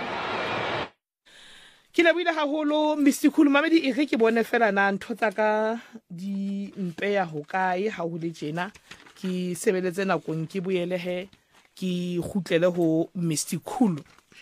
S4: Ke lebohile haholo Mister Khulu Mamedi e re ke bone fela na ntho tsa ka di mpeya ho kae ha ho le tjena ke sebeletse nakong ke boele he ke khutlele ho Mister Khulu.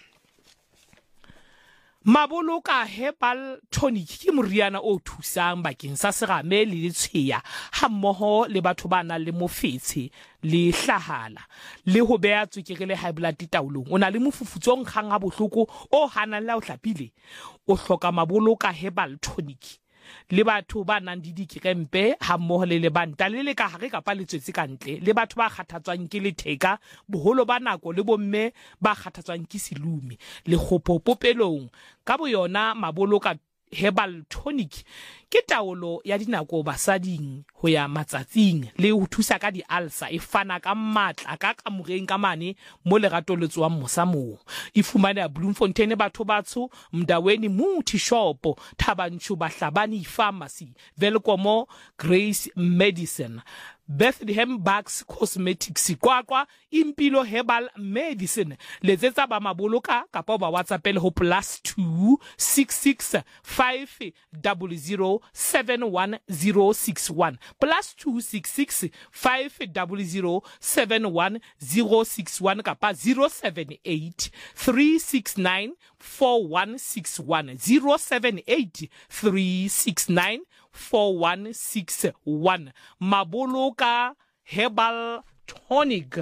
S4: Maboloka Herbal Tonic ke moriana o thusang bakeng sa serame le letshweya ha mmoho le batho ba nang le mofetshe le hlahala le ho beha tswekere le high blood taolong o na le mofufutso nkgang ha bohloko o hanang la o hlapile o hloka Maboloka Herbal Tonic le batho ba nang di dikempe ha mmoho le lebanta le le ka hare kapa letswetse kantle le batho ba kgathatswang ke letheka boholo ba nako le bomme ba kgathatswang ke silumi le khopo popelong ka boyona Maboloka Herbal Tonic ke taolo ya dinako basading ho ya matsatsing le ho thusa ka di ulcer e fana ka matla ka kamoreng ka mane mo lerato le tswang mosamo e fumana Bloemfontein batho batsho Mdaweni Muthi Shop Thabanchu Bahlabani Pharmacy Velkomo Grace Medicine Bethlehem Bucks Cosmetics Kwakwa Impilo Herbal Medicine letsetsa ba Maboloka kapa ba WhatsApp le ho plus two six six five zero zero seven one zero six one plus two six six five zero zero seven one zero six one kapa zero seven eight three six nine four one six one zero seven eight three six nine four one six one Maboloka Herbal Tonic.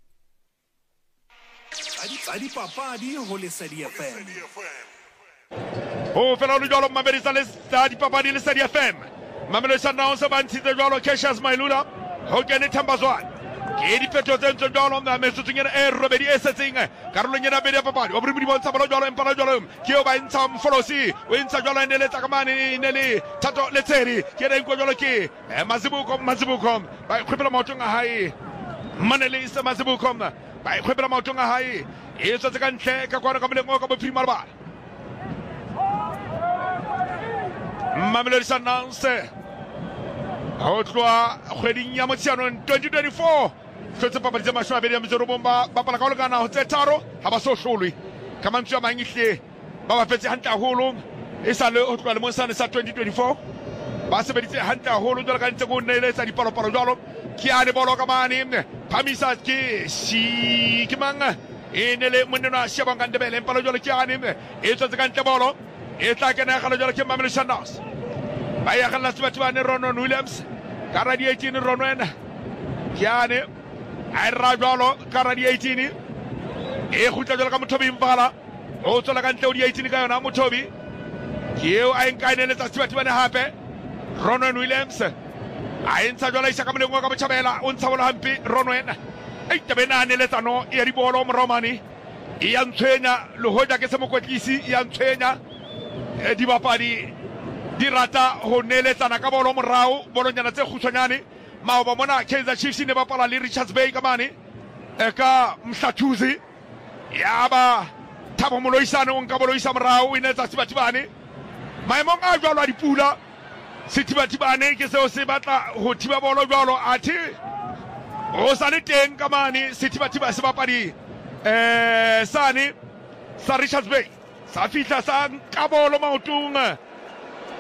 S3: Tsadi papadi ho Lesedi F M.
S1: O fela lo jalo Mamelodi sa le Tsadi papadi Lesedi F M. Mamelodi Sundowns ba ntshitse jalo Cassius Mailula ho kene Thambazwana ke di phetho tse ntse jalo na metsotso nyana e robedi e setseng karolong nyana bedi ya papadi o bri bontsha bolo jalo empa jalo ke o ba ntsha Mfolosi o ntsha jalo ne le tsakamane ne le Thato Letsheri ke re nko jalo ke Mazibuko Mazibuko ba khwepela maotong a hae Manele isa Mazibuko ba khwepela maotong a hae e tsotse ka ntle ka kwana ka molengo ka bophirima ba Mamelodi Sundowns ho tloa kgweding ya Motsheanong twenty twenty-four hlotse papadi tse mashome a bedi a metso e robong ba bapala ka ho lekana ho tse tharo ha ba so hlolwe ka mantswe a mang ehlile ba bapetse hantle haholo e sa le ho tloa lemong sane sa twenty twenty-four ba sebeditse hantle haholo jwalo ka ntse ko neeletsa dipalopalo jwalo ke ane bolo ka mane phamisa ke si ke mang e ne le monena a shebang ka Ndebele empa jwalo ke ane e tswetse ka ntle bolo e tla kena galo jwalo ke Mamelodi Sundowns ba ya galla Stibatibane Ronon Williams ka radi eighteen Ronwen Kiane a ra jwalo ka radi eighteen e khutla jwalo ka Mothobi Mbala o tsola ka ntle o di eighteen ka yona Mothobi ke eo a enka ene tsa Stibatibane hape Ronon Williams a entsa jwalo isa ka molengo ka Botjhabela o ntsha bolo hampe Ronwen e tabena ne le tsano e di bolo mo Romani e ya ntshwenya le hoja ke se mokwetlisi e ya ntshwenya e di bapadi di rata ho neletsana ka bolo morao bolonyana tse khutshwanyane maoba mona Kaizer Chiefs ne bapala le Richards Bay ka mane e ka Mhlathuzi ya ba Thabo Moloisane o nka boloisa morao ine tsa Stibatibane maemong a jwalo a dipula Stibatibane ke seo se batla ho thiba bolo jwalo athe o sa le teng ka mane Stibatibane se bapadi eh sane sa Richards Bay sa fihla sa ka bolo maotong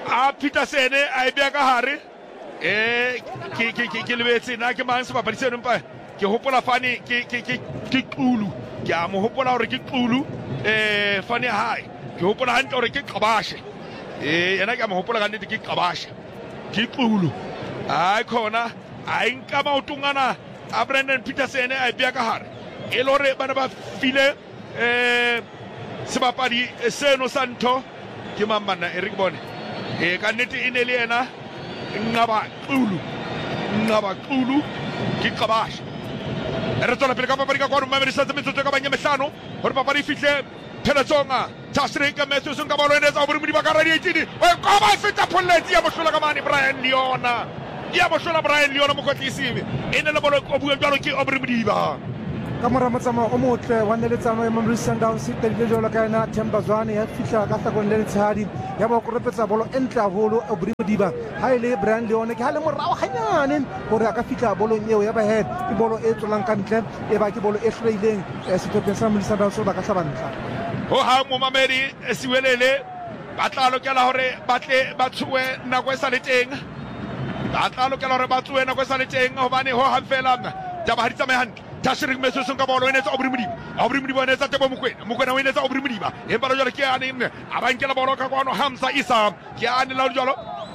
S1: a Peterson a bea ka hare eh ke ke ke ke lebetse na ke mang sebapadi seno mpa ke hopola fane ke ke ke ke Qulu ke a mo hopola hore ke Qulu eh fane hai ke hopola hantle hore ke Qabashe eh yena ke a mo hopola ka nnete ke Qabashe ke Qulu ai khona a inka maotongana a Brandon Peterson a bea ka hare e lore bana ba file eh sebapadi seno santo ke mamana e re ke bone e ka nnete e ne le yena Ngaba Qulu Ngaba Qulu ke Qabashe re tswela pele ka papadi ka kwano mamedi sa metsotso ka banya mehlano hore papadi fihle Pheletsonga Tashrika Matthews ka bolo ene tsa bore modi ba ka radio eighteen o koba feta polletsi ya moshlola ka mane Brian Leona ya moshlola Brian Leona mo kotlisiwe ene le bolo o bua jalo ke Obri Modiba
S6: ka mora matsamao o motle wa neletsano ya Mamelodi Sundowns e telile jalo ka ena Themba Zwane ya fihla ka hlakong le letshehadi ya ba korepetsa bolo entle haholo Obri Modiba ha ile Brian Leone ke ha le morao hanyane hore a ka fihla bolong eo ya ba head ke bolo e tswelang ka ntle e ba ke bolo e hlwaileng sehlopheng sa Mamelodi Sundowns ba ka hlabantla
S1: ho ha mo mamedi siwelele ba tla lokela hore ba tle ba tswe nako e sa le teng ba tla lokela hore ba tswe nako e sa le teng hobane ho ha fela taba ha di tsamaye hantle Tashrika Matthews ka bolo ene tsa Obri Modiba Obri Modiba ene tsa Tebo Mokoena Mokoena o ene tsa Obri Modiba e ba jalo ke ane a ba nkela bolo ka kwano Hamza Isa ke ane la jalo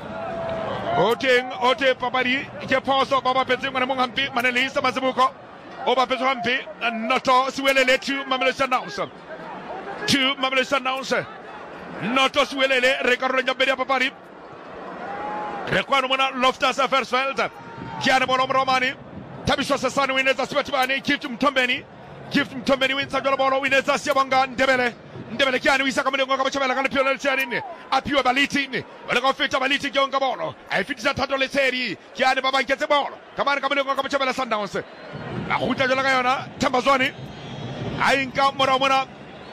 S1: o teng o te papadi ke phoso ba ba petse ngwana mong hampi manele isa mazibuko o ba petse hampi noto siwelele tu Mamelodi Sundowns tu Mamelodi Sundowns noto siwelele re ka ronya bedia papadi re kwano mona Loftus Versfeld ke ane bolo Romani Tabisho Sasani wineza Sibatibani, Gift Mtombeni, Gift Mtombeni wins a ball, wineza Siabanga, Ndebele, Ndebele Kiani, we succumb to Gabachala, and Pure Serini, Apio Baliti, when I go fit Baliti Gongabolo, I fit that Tatole Seri, Kiani Baba gets a ball, come on, come on, Gabachala Sundowns, Ahuta Jalagana, Tambazoni, Ainka Moramona,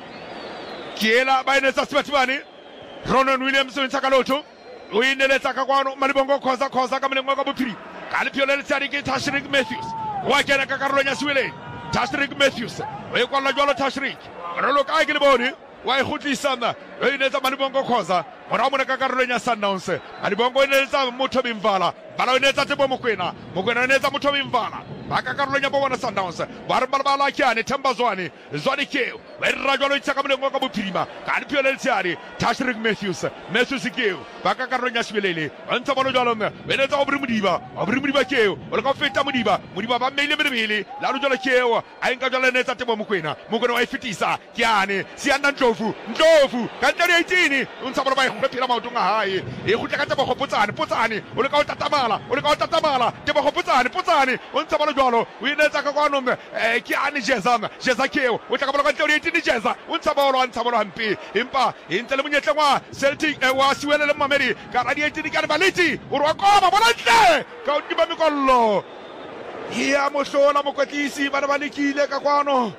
S1: Kiela by Nessa Sibatibani, Ronan Williams in Sakaloto, we in the Sakaguano, Malibongo, Kosa, Kosa, coming in Mogabutri. Kalipiola Sariki Tashrika Matthews. Why can I Carolina Swilly? Tashrika Matthews. We call a Jola Tashrik. Look, I get about it. Why Hutli Sana? We need a Manibongo Cosa. Or Amonaka Carolina Sundowns. Manibongo is a Mutobim Vala. Baloneta Mokwena. Mokwena is a Mutobim Vala. Baka Carolina Bona Sundowns. Barbala Kiani, Themba Zwane, Zwane Keo. When Rajolo Sakamoka Prima. Kalipiola Sari. Tashrika Matthews. Matthews Keo. Baka Carolina Swilly. Antabolo Jolom. When it's Obri Modiba. Obri Modiba Keo. Or Confeta Modiba. Modiba Mele Mele. Larujola Keo. Ainkajola Neta Mokwena. Mokono Fitisa. Kiani. Siana Ndofu. Ndofu. Kantari eighteen. Unsabro by Piramautunga High. He would take a Putani. Putani. Or the Tatamala. Or the Tatamala. Tebo Putani. Putani. Unsabro Jolo. We let Akagonum. Kiani Jezam. Jezakeo. We talk about eighteen Jeza. Unsabro and Sabro Hampi. Impa. In Telemunia. Celtic. Was well in Mameri. Caradiating Carvaliti. Uruakoma. Volante. Count Gibamicolo. Here Mosola Mokatisi. Barabaniki Lekaquano.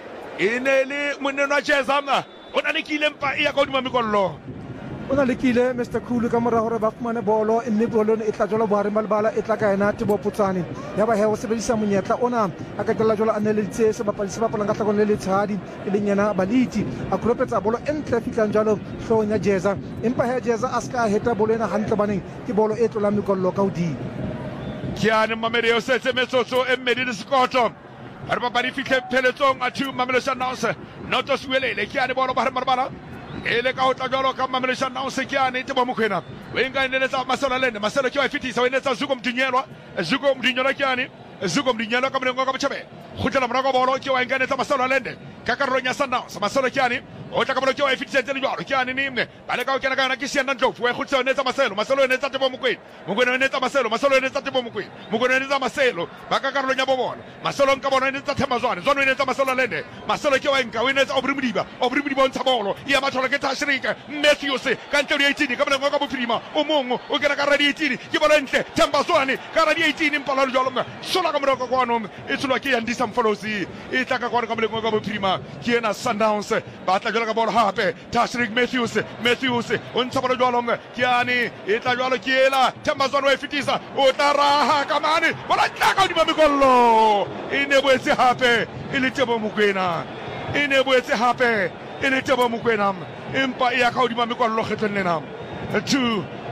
S1: Ineli Munena Jezam. Onaniki Lempa. Iacon Mamicolo.
S6: ona lekile Mister Khulu ka mora hore ba fumane bolo e nne bolo e tla jola bohare malbala e tla ka ena Tebo Putsane ya ba he o sebedisa monyetla ona a ka tla jola aneleditse se bapali se bapala ka tlakon le letshadi e leng yena Baliti a kropetsa bolo e ntle fitlang jalo hlong ya Jeza empa he Jeza a ska heta bolo ena hantle baneng ke bolo e tlola mikollo ka hodimo
S1: Kiane Mamedi o setse metsotso e mmedi le sekoto ha ba bari fitlhe pheletsong a two Mamelodi Sundowns noto swelele Kiane bolo ba marbala ele ka utla jalo ka Mamelodi Sundowns Kiane Tebo Mokoena we nga ineleza Masolo Lende Masolo ke wa fitisa we netsa Zuko Mdinyelwa Zuko Mdinyelwa Kiane Zuko Mdinyelwa ka mlengo ka bochabe khutela mrago bolo ke wa nga netsa Masolo Lende ka karolo nya Sundowns Masolo Kiane o tla ka bolo ke wa fitisa tele jalo Kiane nimne bale ka o kena ka na kisiana Ndlovu we khutsa netsa Maselo Masolo netsa Tebo Mokoena Mokoena netsa Maselo Masolo netsa Tebo Mokoena Mokoena netsa Maselo ba ka karolo nya bobona Masolo nka bona netsa Themba Zwane Zwane netsa Masolo Lende Masolo ke wa nka we netsa Obri Modiba Obri Modiba ntsa bolo ya mathola ke Tashrika Matthews ka ntlo eighteen ka mlengo ka bophirima o mongwe o kena ka radio eighteen ke bolo ntle Themba Zwane ka radio eighteen impala jalo sola ka moroko kwa no e tsholo ke ya ndisa mfolosi e tla ka kwa ka mlengo ka bophirima ke ena Sundowns ba tla jalo ka bolo hape Tashrika Matthews Matthews o ntsa bolo jalo ke yani e tla jalo ke ela Themba Zwane wa fitisa o taraha ka mane bola tla ka di mamikolo e ne boetse hape e le Tebo Mokoena e ne boetse hape e le Tebo Mokoena empa ya ka di mamikolo kgetlenena two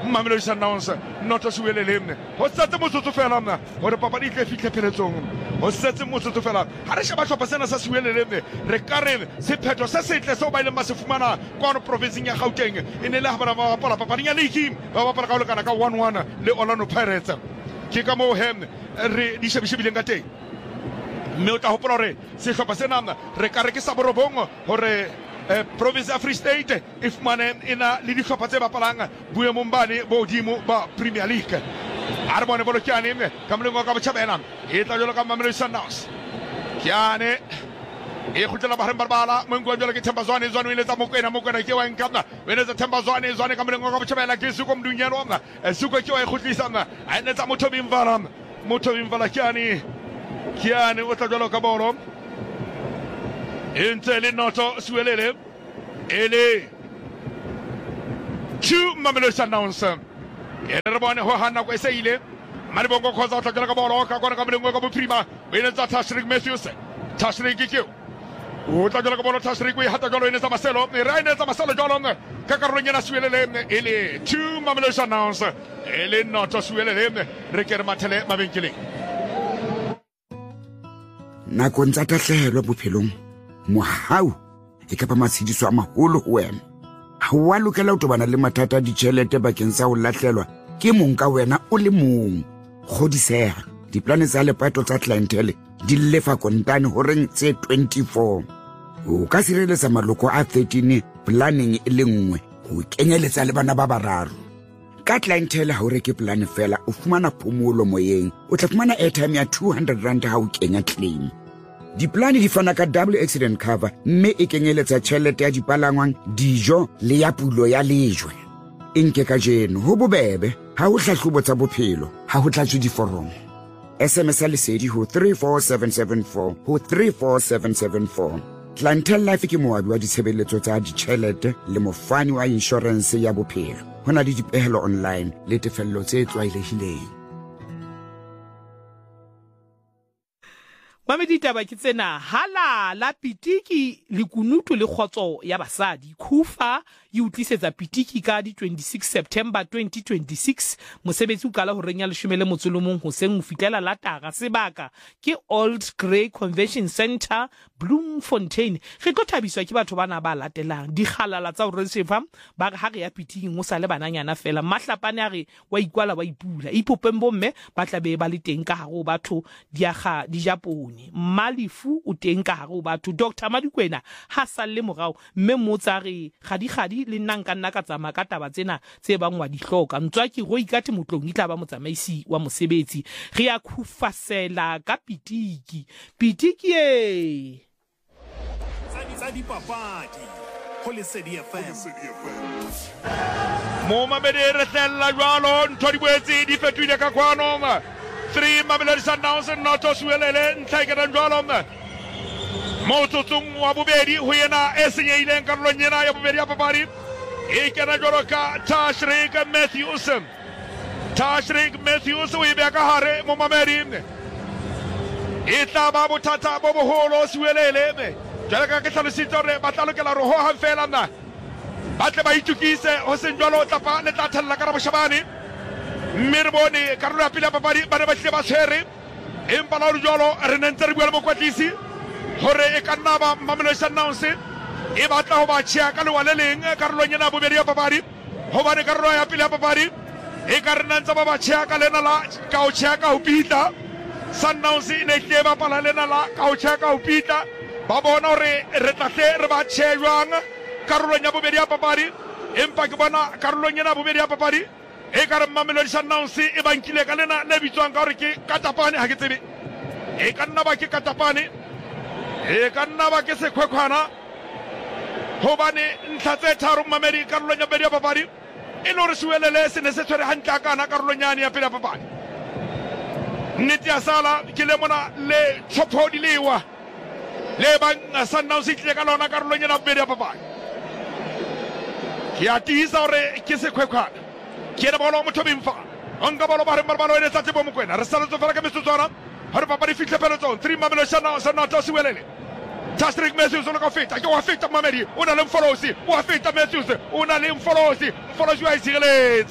S1: Mamelodi Sundowns not as well him ho setse motsotso fela mna hore papadi ke fitlhe pheletsong ho setse motsotso fela ha re sheba tlhopha sena sa Siwelele re ka re sephetho se setle se o ba ile ma se fumana kwa no provinceng ya Gauteng e ne le ha bana ba bapala papading ya league ba bapala ka ho lekana ka one one le Orlando Pirates ke ka mo hem re di shebibileng ka teng mme o tla hopola hore sehlopha sena re ka re ke sa borobong hore Uh, province ya Free State e fumane ena le dihlopha tse bapalang boemong bane bo hodimo ba Premier League a re bone bolokiane ka molengo ka botjhabela e tla jalo ka Mamelodi Sundowns Kiane e khutlela ba barbala mo ngwa jalo ke Themba Zwane Zwane ile tsa Mokwena Mokwena ke wa nkapna wena tsa Themba Zwane Zwane ka molengo ka botjhabela ke suko mdunyelo mna suko ke wa e khutlisa mna a ne tsa Motho Bimvala Motho Bimvala Kiane Kiane o tla jalo ka bolo Intele noto Siwelele ele two Mamelodi Sundowns ere bone ho hana ko seile mari bongo khoza tla ka bolo ka kona ka mlengo ka boprima wena tsa Tashrik Matthews Tashrik kikyo o tla ka bolo Tashrik we hata jalo ene tsa Marcelo ne raine tsa Marcelo jalo ka ka ronya na Siwelele ele two Mamelodi Sundowns ele noto Siwelele re kere mathele mabenkeleng
S7: na kontsa tahlelo bophelong mohau e ka pa matshidiso a maholo ho wena ha wa lokela ho tobana le mathata a ditjhelete bakeng sa ho lahlelwa ke mong ka wena o le mong kgodisega diplane tsa lepato tsa clientele di lefa kontane horeng tse twenty-four o ka sireletsa maloko a thirteen planning e le nngwe ho kenyeletsa le bana ba bararo ka clientele ha o reke plan fela o fumana phomolo moyeng o tla fumana airtime ya two hundred rand ha o kenya claim Diplane di fana ka double accident cover mme e kenyeletsa tjhelete ya dipalangwang dijo le ya pulo ya lejwe enke ka jeno ho bobebe ha ho hlahlobo tsa bophelo ha ho tlatswe diforomo S M S lesedi ho three four seven seven four ho three four seven seven four Clientele Life ke moabi wa ditshebeletso tsa ditjhelete le mofani wa insurance ya bophelo hona le dipehelo online le tefello tse tlwaelehileng
S4: Mamedi taba ke tsena hala la pitiki le kunutu le khotso ya basadi Khufa e utlisetsa pitiki ka di twenty-six September twenty twenty-six mosebetsi o kala ho renya leshome le motsolomong ho seng ho fitlela latara sebaka ke Old Grey Convention Center Bloemfontein re tlo thabiswa ke batho bana ba latelang di khalala tsa ho resefa ba ha re ya pitiki mo sa le bananyana fela mahlapane a re wa ikwala wa ipula ipopembo mme ba tla be ba le teng ka haro batho diaga di Japone Malifu o teng ka haro batho Doctor Madikwena ha salle morao mme motsa re gadi gadi le nna nka nna ka tsama ka taba tsena tse bangwa di hloka ntswa ke go ikate motlong itla ba motsamaisi wa mosebetsi re ya khufasela ka pitiki pitiki e
S3: tsa di papadi ho Lesedi F M
S1: mo mabedi re tlella jwalo ntho di boetse di fetoile ka kwano three Mamelodi Sundowns not Siwelele ntlhaekela jwalo mo tsotsong wa bobedi ho yena e senyehileng karolong ena ya bobedi ya papadi e kena jwalo ka Tashrik Matthews Tashrik Matthews o e beha ka hare mo mamedi e tla ba bothata bo boholo Siwelele jwalo ka ke hlalositse hore ba tla lokela re ho hang fela nna ba tle ba itukise ho seng jwalo tlapa le tla thella ka Raboshabane mme re bone karolo ya pele ya papadi ba ne ba tlile ba tshwere empa la hore jwalo re ne ntse re bua le mokwatlisi hore e ka nna ba Mamelodi Sundowns e batla ho ba tjhea ka lewa le leng karolong ena bobedi ya papadi hobane karolo ya pele ya papadi e ka re ntse ba ba tjhea ka lena la ka ho tjhea ka ho pita Sundowns e ne tle ba pala lena la ka ho tjhea ka ho pita ba bona hore re tla tle re ba tjhe jwang karolong ya bobedi ya papadi empa ke bona karolong ena bobedi ya papadi e ka re Mamelodi Sundowns e bankile ka lena le bitswang ka hore ke katapane ha ke tsebe e ka nna ba ke katapane e ka nna ba ke sekhwekhwana hobane ntlha tse tharo Mamedi karolong ya bobedi ya papadi e le hore Siwelele se ne se tshwere hantle kana karolong yane ya pele ya papadi nnete ya sala ke le mona le tlhopho di lewa le bang Sundowns e tlile ka lona karolong ena bobedi ya papadi ke a tiisa hore ke sekhwekhwana ke ena bolo Motho Bimvala onka bolo ba re balo ene tsa Tebo Mokwena re sala tsofela ka metsotswana ha re papadi fihle peletsong three Mamelodi Sundowns not Siwelele Tashrik Matthews o ka feta ke wa feta Mamedi o na le mfolosi o wa feta Matthews o na le mfolosi mfolosi wa isireletsa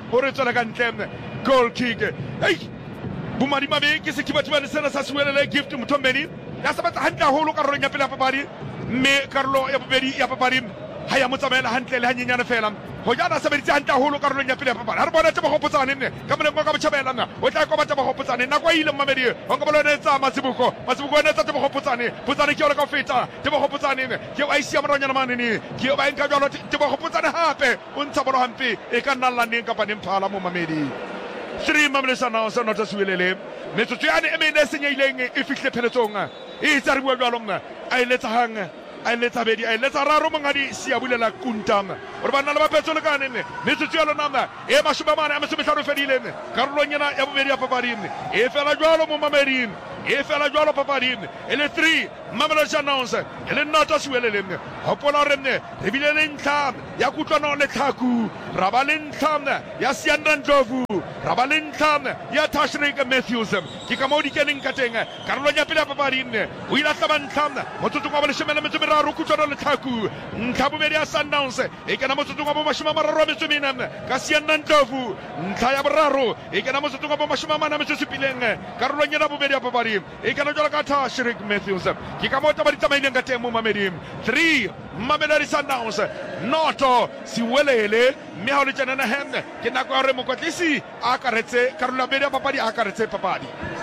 S1: ho re tswela ka ntle goal kick hey bomadimabe ke sekibatibane sena sa Siwelele Gift Mthombeni ya sabatsa hantle haholo karolong ya pele ya papadi mme karolo ya bobedi ya papadi ha ya motsamaela hantle le hanyenyane fela ho jana sebeditse hantle haholo karolong ya pele ya papadi ha re bona taba hopotsane nne ka moleng ka botjhabela o tla koba taba hopotsane nna kwa ile Mamedi ho ka bolone tsa Matsibuko Matsibuko ne tsa taba hopotsane putsane ke yona ka feta taba hopotsane ke wa isia moronyana manene ke ba enka jalo taba hopotsane hape o ntsha bolo hampe e ka nna llaneng ka paneng phala mo Mamedi three mamlesana sa nota Siwelele metsotso yane e mene senyeileng e fihle pheletsong e tsa re bua jalo mna a iletsa hang a iletsa bedi a iletsa raro mongadi sia bulela kuntang re bana le bapetso le kanene metsotso ya lona e mashobamane a mesomehlano fedile karolong yana ya bobedi ya papadi e fela jalo mo Mamedi e fela jalo papadi e le three mamlesana e le nota Siwelele hopola re mne re bile le ntlha ya kutlwano le tlhaku ra ba le ntlha ya Sianda Ndlovu ra ba le ntlha ya Tashrik Matthews ke ka mo di keneng ka teng karolong ya pele ya papadi o ile tla ba ntlha motsotso wa boleshemela metso meraro kutlwano le tlhaku ntlha bobedi ya Sundowns e kana motsotso wa bo mashima mararo metso mena ka Sianda Ndlovu ntlha ya boraro e kana motsotso wa bo mashima mana metso sepileng karolong ya bobedi ya papadi e kana jwalo ka Tashrik Matthews ke ka mo taba di tsamaileng ka teng mo Mamedi three Mamelodi Sundowns noto Siwelele mme ha o le tjena hem ke nako ya hore mokwatlisi a akaretse karolo ya bobedi ya papadi a akaretse papadi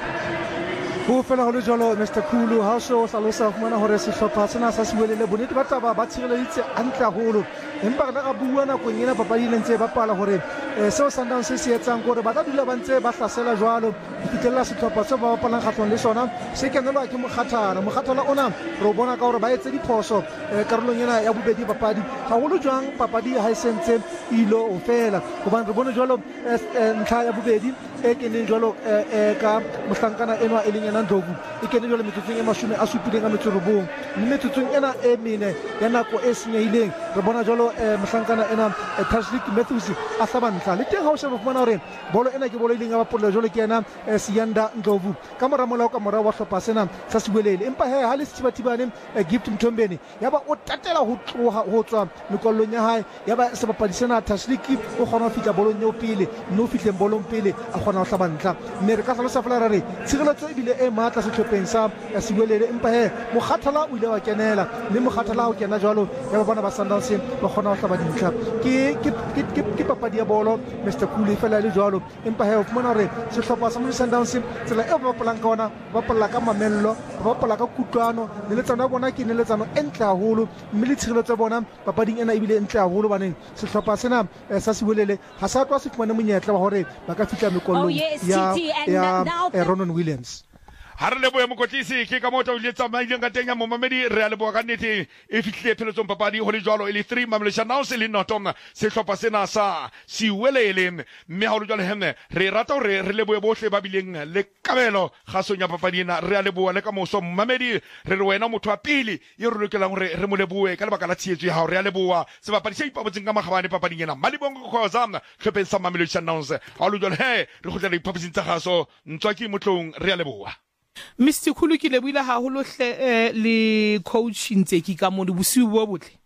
S6: ho fela ho le jalo Mister Khulu ha o so hlalosa fumana hore sehlopha sena sa Siwelele bonnete ba taba ba tshireleditse hantle haholo empa re ka bua nakong ena papadi le ntse ba pala hore seo Sundowns se se etsang gore ba ka dula ba ntse ba hlasela jwalo ho fitlhella sehlopha se ba bapalang kgatlong le sona se kenelwa ke mokgathala mokgathala ona re o bona ka hore ba etse diphoso karolong ena ya bobedi papadi haholo jwang papadi ha e sentse ilo o fela hobane re bone jwalo ntlha ya bobedi e keneng jwalo ka mohlankana enwa e leng ena Ndlovu e kene jwalo metsotsong e mashome a supileng a metso robong mme metsotsong ena e mene ya nako e senyehileng re bona jwalo mohlankana ena Tashrik Matthews a hlaba ntlha le teng ha o sheba fumana hore bolo ena ke bolo e leng ya bapollo jwalo ke ena Sianda Ndlovu ka mora molao ka mora wa hlopha sena sa Siwelele empa he ha le sithibathibane Gift Mthombeni yaba o tatela ho tloha ho tswa mekwallong ya hae yaba sebapadi sena Tashrik o kgona ho fitla bolong eo pele no fitleng bolong pele a kgona ho hlaba ntlha mme re ka hlalosa fela re tshireletso e bile e matla sehlopheng sa Siwelele empa he mokgathala o ile wa kenela le mokgathala o kena jwalo ya ba bana ba Sundowns ba kgona ho hlaba dintlha ke ke ke papadi ya bolo Mister Khulu fela le jwalo empa he o fumana hore sehlopha sa Sundowns tsela e ba bapalang ka ona ba bapala ka mamello ba bapala ka kutlwano le letsano ya bona ke ne letsano e ntle haholo mme le tshireletso ya bona papading ena e bile ntle haholo baneng sehlopha sena sa Siwelele ha sa twa se fumane monyetla wa hore ba ka fitla mekollong ya ya Ronan Williams
S1: ha re leboe mokotlisi ke ka mota o ile tsamaileng ka teng ya mo Mamedi re a leboa ka nnete e fihlile pheletsong papadi ho le jwalo e le three Mamelodi Sundowns le noto sehlopha sena sa Siwelele mme ha o le jwalo hemme re rata hore re leboe bohle ba bileng le kabelo kgasong ya papadi ena re a leboa le ka moso Mamedi re re wena motho wa pele e re lokelang hore re mo leboe ka lebaka la tshehetso ya hao re a leboa sebapadi se ipabotseng ka magabane papading ena Malibongo Khoza hlopheng sa Mamelodi Sundowns ha o le jwalo he re khotlela diphaposing tsa kgaso ntswa ke motlong re a leboa
S4: Mister Khulu ke lebohile haholo hle le coach Ntseki ka mo bosiu bo botle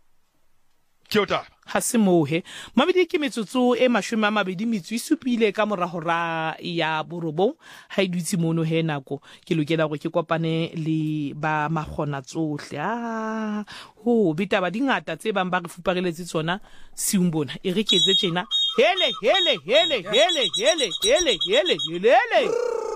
S1: ke ota
S4: ha se mohe Mamedi ke metsotso e mashome a mabedi metso e supile ka mora hora ya borobong ha idutse mono he nako ke lokela gore ke kopane le ba magona tsohle ah ho beta ba dingata tse bang ba re fupareletse tsona siumbona e re ketse tjena hele hele hele hele hele hele hele hele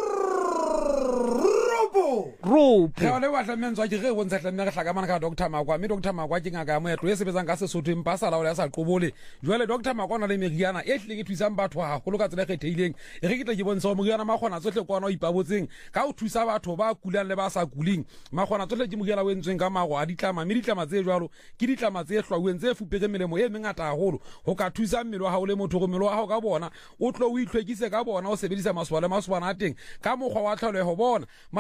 S8: ropo
S4: ropo
S8: ga le wa tlamentswa ke ge go ntse tlemme re hlakamana ka Doctor Makwa me Doctor Makwa ke ngaka mo etlo e sebetsang ka Sesotho empa sa laola sa qobole jwale Doctor Makwa na le meriana e hle ke thusang batho ha go ka tsela kgetheileng e re ke tla ke bontsha moriana magona tsohle kwa no ipabotseng ka o thusa batho ba kulang le ba sa kuling magona tsohle ke moriana wentsweng ka mago a ditlama me ditlama tse jwalo ke ditlama tse hlwauweng tse fupege melemo e mengata haholo ho ka thusa mmele wa hao le motho go mmele wa hao ka bona o tlo o itlhwekise ka bona o sebedisa maswala maswana a teng ka mogwa wa tlhole ho bona magona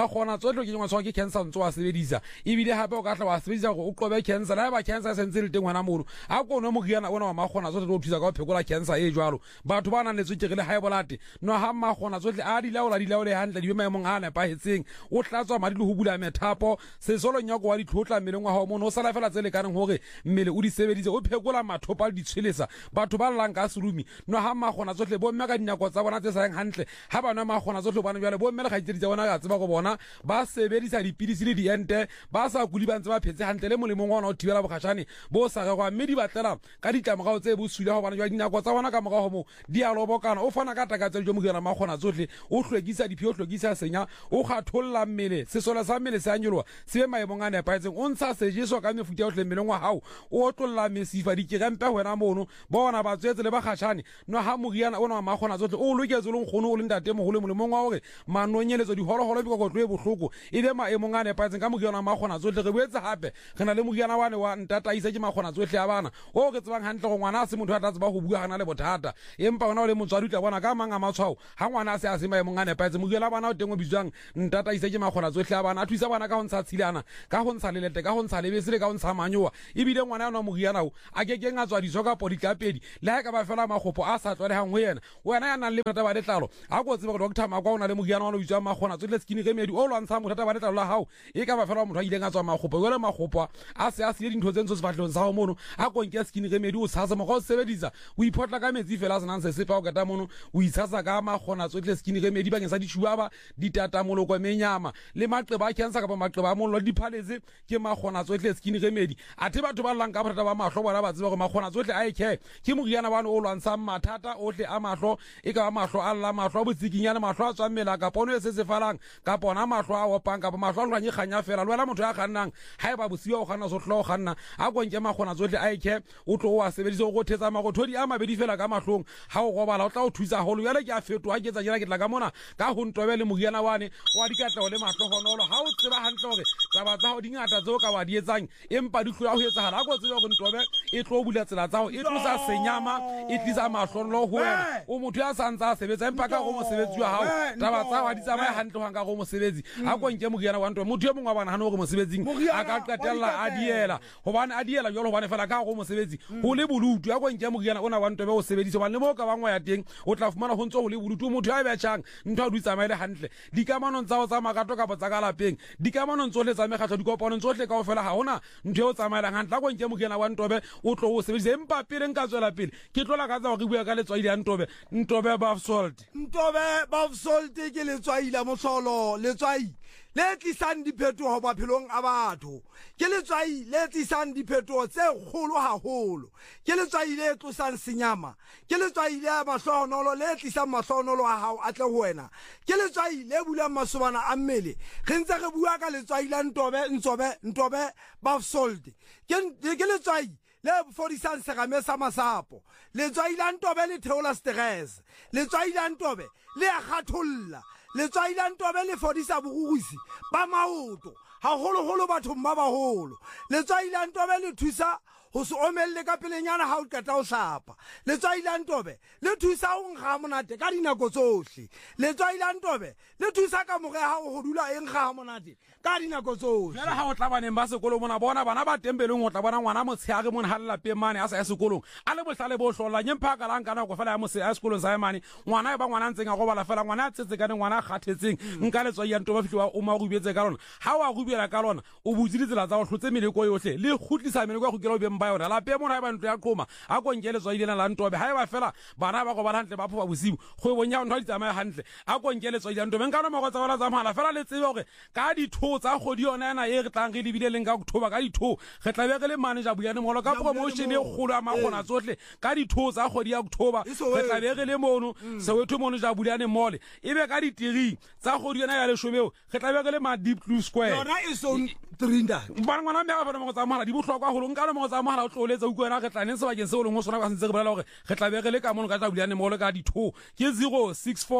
S8: tsohle ke ngwa tshwa ke cancer ntse wa sebedisa ebile hape o ka tla wa sebedisa go o qobe cancer la ba cancer se ntse le teng hona mono a ko no moriana ona wa magona tsohle go thusa ka go phekola cancer e jwalo batho ba nang le tswekere le high blood no ha magona tsohle a di laola di laole hantle di be maemong a nepahetseng o tlatswa madi le ho bula methapo se solo nyako wa di tlhotla mmeleng wa hao mono o sala fela tsele kaneng hore mmele o di sebedise o phekola mathopa le di tshwelesa batho ba llang ka serumi no ha magona tsohle bo mme ka dinyako tsa bona tse sa yang hantle ha bana magona tsohle bona jwale bo mme le gaitse tsa bona ga tseba go bona ba sebedisa dipidisi le diente ba sa kuli ba ntse ba phetse hantle le molemong wa ona o thibela bogashane bo sa ga go mme di batlela ka ditlamogao tse bo sula go bona jwa dinyako tsa bona ka morago mo di a lobokana o fana ka takatso jo mogena magona tsohle o hlwekisa diphio o hlwekisa senya o kgatholla mmele se sola sa mmele se a nyoloa se be maemong a nepaetseng o ntsha sejeso ka mefuta ohle mmeleng wa hao o tlolla mesifa dikirempe wena mono bona ba tswetse le ba khatshane no ha moriana ona wa magona tsohle o loketse le nkgono o le ntate mogolo molemong wa hore manonyeletso di hologolo biko go tloe bohloko e be maemong a nepaetseng ka moriana wa magona tsohle re boetse hape re na le moriana wane wa ntata isa ke magona tsohle ya bana o ke tsebang hantle go ngwana se motho a tla tseba go bua gana le bothata empa ona o le motswadi tla bona ka manga matshwao ha ngwana se a se maemong a nepaetseng moriana bana o tengwe bitswang ntata isa ke magona tsohle ya bana a thusa bana ka go ntsha tshilana ka go ntsha lelete ka go ntsha lebese le ka go ntsha manyoa ebile ngwana ona moriana o a ke ke ngatswa diso ka podi ka pedi le ha ka ba fela magopo a sa tlwalehang ho yena wena ya nang le bothata ba letlalo a go tseba go doctor Makwa o na le moriana ona o bitswang magona tsohle skin remedy o lwantsha bothata ba letlalo la hao e ka ba fela motho a ile ngatswa magopo wele magopo a se a se dintho tse ntse se batlong sa ho mono a go nke skin remedy o tshasa mo go sebedisa o ipotla ka metsi fela se nang se sepa o kata mono o itshasa ka magona tsohle skin remedy ba ngesa di shuaba di tata moloko menyama le maqeba a cancer ka ba maqeba a mollo di phaletse ke magona tsohle skin remedy a the batho ba llang ka bothata ba mahlo bona ba tseba go magona tsohle a ikhe ke moriana bana o lwantsha mathata ohle a mahlo e ka mahlo a lla mahlo a botsikinyana mahlo a tswamela ka pono e se se falang ka pona mahlo a opang ka mahlo a lwanye khanya fela lwela motho ya khannang ha e ba bosiwa o khanna so hlo o khanna a go nke magona tsohle a ikhe o tlo wa sebedisa go thetsa magothodi a mabedi fela ka mahlong ha o gobala o tla o thusa holo yale ke a fetwa ke tsa jela ke tla ka mona ka ho ntobe le moriana wane wa dikatla le mahlo honolo ha o tseba hantle hore taba tsa ho dingata tso ka wa di etsang empa di hloya ho etsahala a go tseba go ntobe e tlo bula tsela tsa ho e tlosa senyama e tlisa mahlolo ho wena o motho ya santsa a sebetsa empa ka go mosebetsi wa hao taba tsa wa di tsamaya hantle ho nga go mosebetsi a go nke moriana wa ntobe motho e mongwe wa bana hana go mosebetsing a ka qetella a diela hobane a diela jolo hobane fela ka go mosebetsi ho le bolutu a go nke moriana ona wa ntobe o sebedisa ba le mo ka bangwa ya teng o tla fumana ho ntso ho le bolutu motho ya be tshang ntho a du tsamaile hantle dikamanong tsa go tsa magato ka botsa ka lapeng dikamanong tsohle tsa megatho dikopano tsohle ka ofela ha hona ntho e o tsamaelang hantle a go nke moriana wa ntobe o tlo o sebedisa empa pele nka tswela pele ke tlola ka tsa go bua ka letswai ya ntobe ntobe bath salt
S9: ntobe bath salt ke letswai la mohlolo letswai le tlisang diphetoho baphelong a batho ke letswai le tlisang diphetoho tse kgolo haholo ke letswai le tlosang senyama ke letswai le mahlohonolo le tlisang mahlohonolo a hao a tle ho wena ke letswai le bulang masobana a mmele re ntse re bua ka letswai la ntobe ntsobe ntobe bath salt ke ke letswai le fodisang serame sa masapo letswai la ntobe le theola stress letswai la ntobe le a kgatholla letswai la ntobe le fodisa borugusi ba maoto haholoholo bathong ba baholo letswai la ntobe le thusa ho se omelle ka pelenyana ha o qeta o hlapa letswai la ntobe le thusa ho nkga monate ka dinako tsohle letswai la ntobe le thusa ka more ha o dula e nkga monate ka dinako tsohle
S8: jela ha o tla baneng ba sekolo mona bona bana ba tembeleng o tla bona ngwana motsheare mona ha lla pe mane a sa ya sekolong a le bohlale bo hlolla nyempha ka lang kana go fela ya mose a sekolong sa mane ngwana e ba ngwana ntseng a go bala fela ngwana a tsetse ka ngwana a kgathetseng nka letswai ya ntobe fihla o ma go betse ka lona ha wa go biela ka lona o butsile tsela tsa go hlotse meleko yohle le khutlisa meleko go kela o beng ba yona la pe mona ba ntlo ya qhoma a go nkele tswa ile la ntobe ha e ba fela bana ba go ba hantle ba phoba bosibu go bonya ntho di tsamaya hantle a go nkele tswa ile ntobe nkana mo go tsa wala tsa mala fela le tsebe gore ka ditho tsa godi yona yana e re tlang re di bile leng ka go thoba ka ditho ge tla be re le manager buyane mogolo ka promotion e golo a magona tsotle ka ditho tsa godi ya go thoba ge tla be re le mono Soweto mono ja buyane mole e be ka ditiri tsa godi yona ya le shomeo ge tla be re le ma deep blue square
S9: yona e so trinda
S8: ba ngwana me ga bana mo tsa mala di botlhokwa go nkana mo tsa mala o tloletsa u kwena ge tla neng se ba ke se o leng o sona ka sentse re bolela gore ge tla be re le ka mono ka tla buyane mole ka ditho ke zero six four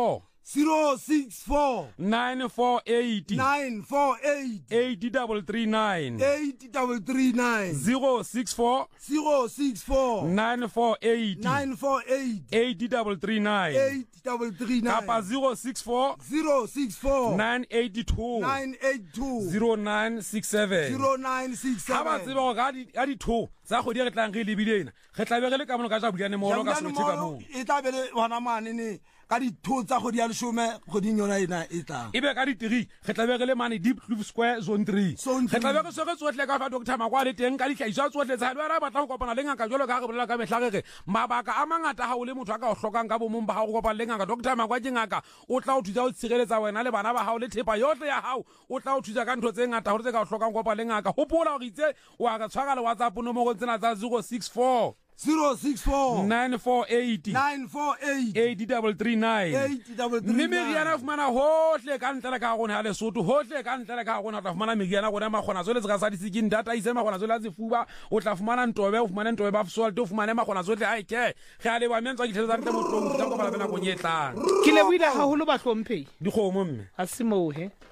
S9: zero six four
S8: nine four eight
S9: nine four eight
S8: eight double three nine
S9: eight double three nine
S8: zero six four
S9: zero six four
S8: nine four eight
S9: nine four eight
S8: eight double three nine
S9: eight double three nine
S8: kapa zero six four
S9: zero six four
S8: nine eight two
S9: nine eight two
S8: zero nine six seven
S9: zero nine six
S8: ha ba
S9: seven.
S8: tseba go ga di two tsa go di re tlang re lebile ena re tla be re le ka mono ka ja buliane mo lo ka se ka mo
S9: e tla be le wana mane ne ka di two tsa go di a leshome go di nyona ena e tla
S8: e be ka di three re tla be re le mane Deep Kloof Square zone three
S9: Zone
S8: re tla be
S9: three.
S8: re se re tsotle ka fa Doctor Makwa le teng ka di tlhaiswa tsotle tsa ba ra batla go kopana le ngaka jolo ka re bolela ka mehla re mabaka a mangata ha o le motho a ka o hlokang ka bomong ba ha go kopana le ngaka Doctor Makwa ke ngaka o tla o thusa o tshireletsa wena le bana ba hao le thepa yohle ya hao o tla o thusa ka ntho tse ngata hore tse ka o hlokang go kopana le ngaka hopola go itse wa ka tshwara le WhatsApp no mo go tsena tsa zero six four
S9: zero six four
S8: nine four eight
S9: nine four eight
S8: eight double three nine
S9: eight double three
S8: mme meriana fumana hohle ka ntle ka gona ha Lesotho hohle ka ntle ka gona tla fumana meriana gona magona tsole tsa sa di sikin data ise magona tsole tsa fuba o tla fumana ntobe o fumana ntobe ba salt o fumana magona tsole ai ke ge a le ba mentsa ke tlhetsa ntle motlong tsa go bala bena go nyetlang
S4: ke le buile haholo ba hlomphe
S8: di kgomo mme
S4: a se mo he